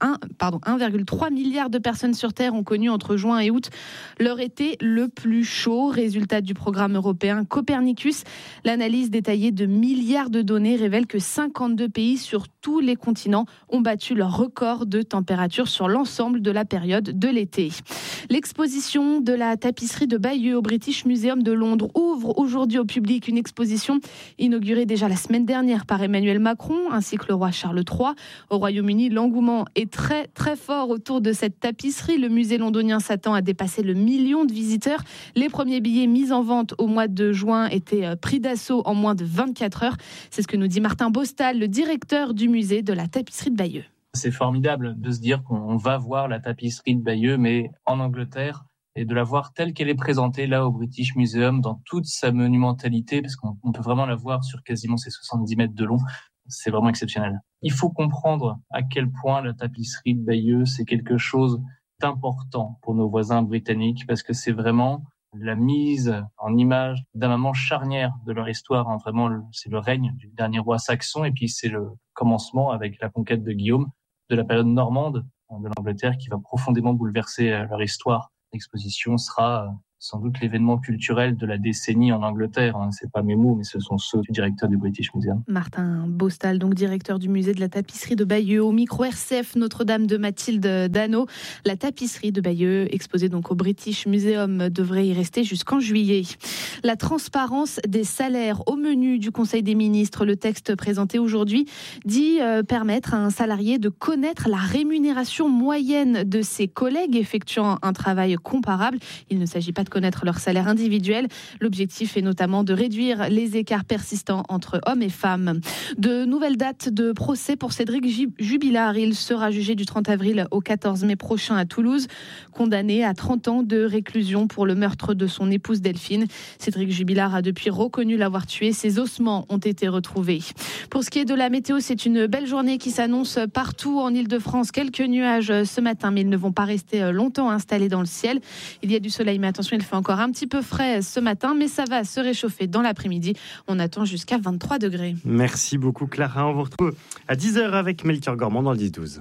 1,3 milliard de personnes sur Terre ont connu entre juin et août leur été le plus chaud. Résultat du programme européen Copernicus. L'analyse détaillée de milliards de données révèle que 52 pays sur tous les continents ont battu leur record de température sur l'ensemble de la période de l'été. L'exposition de la tapisserie de Bayeux au British Museum de Londres ouvre aujourd'hui au public, une exposition inaugurée déjà la semaine dernière par Emmanuel Macron ainsi que le roi Charles III. Au Royaume-Uni, l'engouement est très très fort autour de cette tapisserie. Le musée londonien s'attend à dépasser le 1 million de visiteurs. Les premiers billets mis en vente au mois de juin étaient pris d'assaut en moins de 24 heures. C'est ce que nous dit Martin Bostal, le directeur du musée de la tapisserie de Bayeux. C'est formidable de se dire qu'on va voir la tapisserie de Bayeux, mais en Angleterre, et de la voir telle qu'elle est présentée là au British Museum, dans toute sa monumentalité, parce qu'on peut vraiment la voir sur quasiment ses 70 mètres de long. C'est vraiment exceptionnel. Il faut comprendre à quel point la tapisserie de Bayeux, c'est quelque chose d'important pour nos voisins britanniques, parce que c'est vraiment la mise en image d'un moment charnière de leur histoire. Vraiment, c'est le règne du dernier roi saxon, et puis c'est le commencement avec la conquête de Guillaume, de la période normande de l'Angleterre, qui va profondément bouleverser leur histoire. L'exposition sera sans doute l'événement culturel de la décennie en Angleterre. C'est pas mes mots, mais ce sont ceux du directeur du British Museum. Martin Bostal, donc directeur du musée de la tapisserie de Bayeux, au micro RCF Notre-Dame de Mathilde Dano. La tapisserie de Bayeux, exposée donc au British Museum, devrait y rester jusqu'en juillet. La transparence des salaires au menu du Conseil des ministres. Le texte présenté aujourd'hui dit permettre à un salarié de connaître la rémunération moyenne de ses collègues effectuant un travail comparable. Il ne s'agit pas de connaître leur salaire individuel. L'objectif est notamment de réduire les écarts persistants entre hommes et femmes. De nouvelles dates de procès pour Cédric Jubilard. Il sera jugé du 30 avril au 14 mai prochain à Toulouse, condamné à 30 ans de réclusion pour le meurtre de son épouse Delphine. Cédric Jubilard a depuis reconnu l'avoir tué. Ses ossements ont été retrouvés. Pour ce qui est de la météo, c'est une belle journée qui s'annonce partout en Ile-de-France. Quelques nuages ce matin, mais ils ne vont pas rester longtemps installés dans le ciel. Il y a du soleil, mais attention, il fait encore un petit peu frais ce matin, mais ça va se réchauffer dans l'après-midi. On attend jusqu'à 23 degrés. Merci beaucoup Clara. On vous retrouve à 10h avec Melchior Gormand dans le 10-12.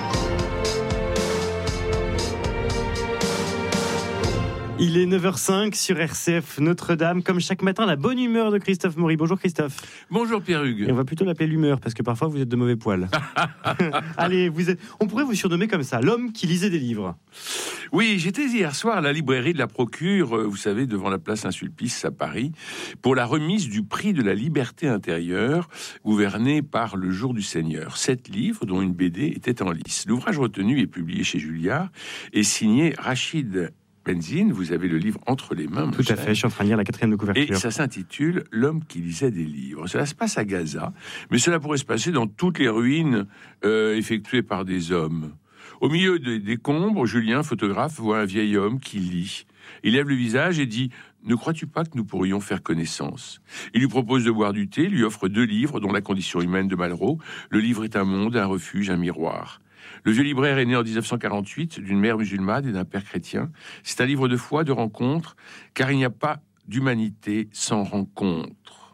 Il est 9h05 sur RCF Notre-Dame. Comme chaque matin, la bonne humeur de Christophe Maury. Bonjour Christophe. Bonjour Pierre-Hugues. Et on va plutôt l'appeler l'humeur, parce que parfois vous êtes de mauvais poil. Allez, on pourrait vous surnommer comme ça, l'homme qui lisait des livres. Oui, j'étais hier soir à la librairie de la Procure, vous savez, devant la place Saint-Sulpice à Paris, pour la remise du prix de la liberté intérieure, gouverné par Le Jour du Seigneur. 7 livres, dont une BD, étaient en lice. L'ouvrage retenu est publié chez Julliard et signé Rachid Benzine. Vous avez le livre entre les mains. Tout à fait, je suis en train de lire la 4e de couverture. Et ça s'intitule L'homme qui lisait des livres. Cela se passe à Gaza, mais cela pourrait se passer dans toutes les ruines effectuées par des hommes. Au milieu des décombres, Julien, photographe, voit un vieil homme qui lit. Il lève le visage et dit « Ne crois-tu pas que nous pourrions faire connaissance ?» Il lui propose de boire du thé, lui offre 2 livres, dont La condition humaine de Malraux. Le livre est un monde, un refuge, un miroir. Le vieux libraire est né en 1948 d'une mère musulmane et d'un père chrétien. C'est un livre de foi, de rencontre, car il n'y a pas d'humanité sans rencontre.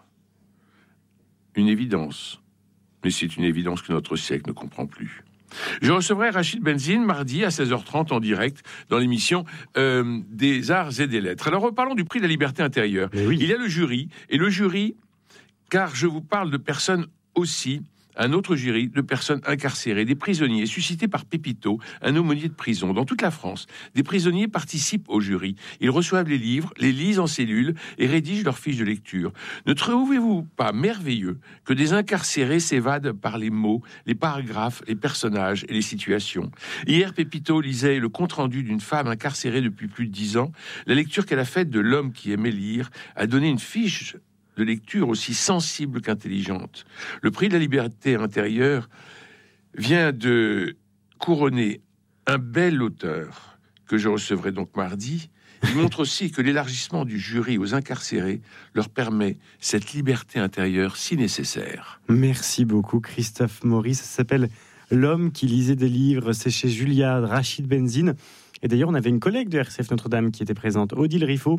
Une évidence, mais c'est une évidence que notre siècle ne comprend plus. Je recevrai Rachid Benzine mardi à 16h30 en direct dans l'émission des Arts et des Lettres. Alors reparlons du prix de la liberté intérieure. Oui. Il y a le jury, et le jury, car je vous parle de personnes aussi, un autre jury de personnes incarcérées, des prisonniers suscités par Pépito, un aumônier de prison. Dans toute la France, des prisonniers participent au jury. Ils reçoivent les livres, les lisent en cellule et rédigent leurs fiches de lecture. Ne trouvez-vous pas merveilleux que des incarcérés s'évadent par les mots, les paragraphes, les personnages et les situations? Hier, Pépito lisait le compte-rendu d'une femme incarcérée depuis plus de 10 ans. La lecture qu'elle a faite de L'homme qui aimait lire a donné une fiche de lecture aussi sensible qu'intelligente. Le prix de la liberté intérieure vient de couronner un bel auteur que je recevrai donc mardi. Il montre aussi que l'élargissement du jury aux incarcérés leur permet cette liberté intérieure si nécessaire. Merci beaucoup Christophe Maury. Ça s'appelle L'homme qui lisait des livres. C'est chez Julliard, Rachid Benzine. Et d'ailleurs, on avait une collègue de RCF Notre-Dame qui était présente, Odile Riffaut,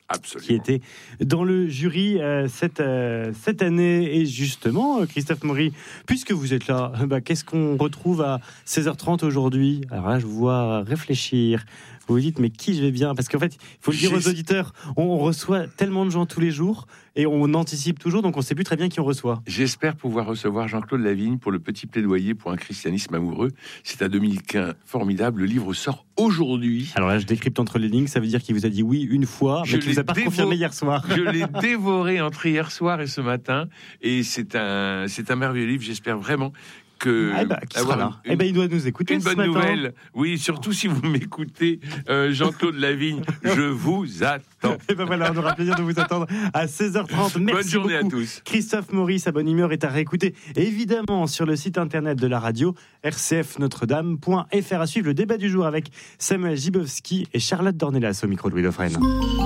qui était dans le jury cette année. Et justement, Christophe Maury, puisque vous êtes là, qu'est-ce qu'on retrouve à 16h30 aujourd'hui ? Alors là, je vous vois réfléchir. Vous vous dites, mais qui je vais bien ? Parce qu'en fait, il faut le dire aux auditeurs, on reçoit tellement de gens tous les jours et on anticipe toujours, donc on ne sait plus très bien qui on reçoit. J'espère pouvoir recevoir Jean-Claude Lavigne pour le petit plaidoyer pour un christianisme amoureux. C'est un dominicain formidable. Le livre sort aujourd'hui. Alors là, je décrypte entre les lignes, ça veut dire qu'il vous a dit oui une fois, mais qu'il ne vous a pas confirmé hier soir. Je l'ai dévoré entre hier soir et ce matin, et c'est un merveilleux livre. J'espère vraiment que qui sera là. Il doit nous écouter une bonne nouvelle. Oui, surtout si vous m'écoutez, Jean-Claude Lavigne, je vous attends. Et voilà, on aura plaisir de vous attendre à 16h30. Merci bonne journée beaucoup. À tous. Christophe Maury, sa bonne humeur est à réécouter évidemment sur le site internet de la radio rcfnotredame.fr. À suivre le débat du jour avec Samuel Gibowski et Charlotte Dornelas au micro de Louis Dauphren.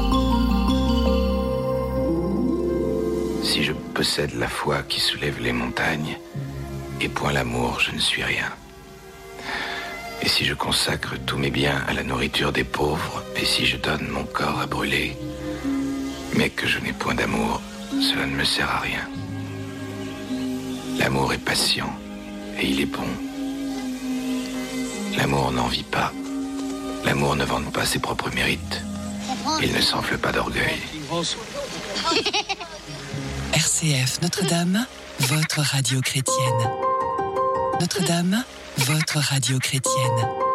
Si je possède la foi qui soulève les montagnes, et point l'amour, je ne suis rien. Et si je consacre tous mes biens à la nourriture des pauvres, et si je donne mon corps à brûler, mais que je n'ai point d'amour, cela ne me sert à rien. L'amour est patient, et il est bon. L'amour n'envie pas. L'amour ne vante pas ses propres mérites. Il ne s'enfle pas d'orgueil. RCF Notre-Dame, votre radio chrétienne. Notre-Dame, votre radio chrétienne.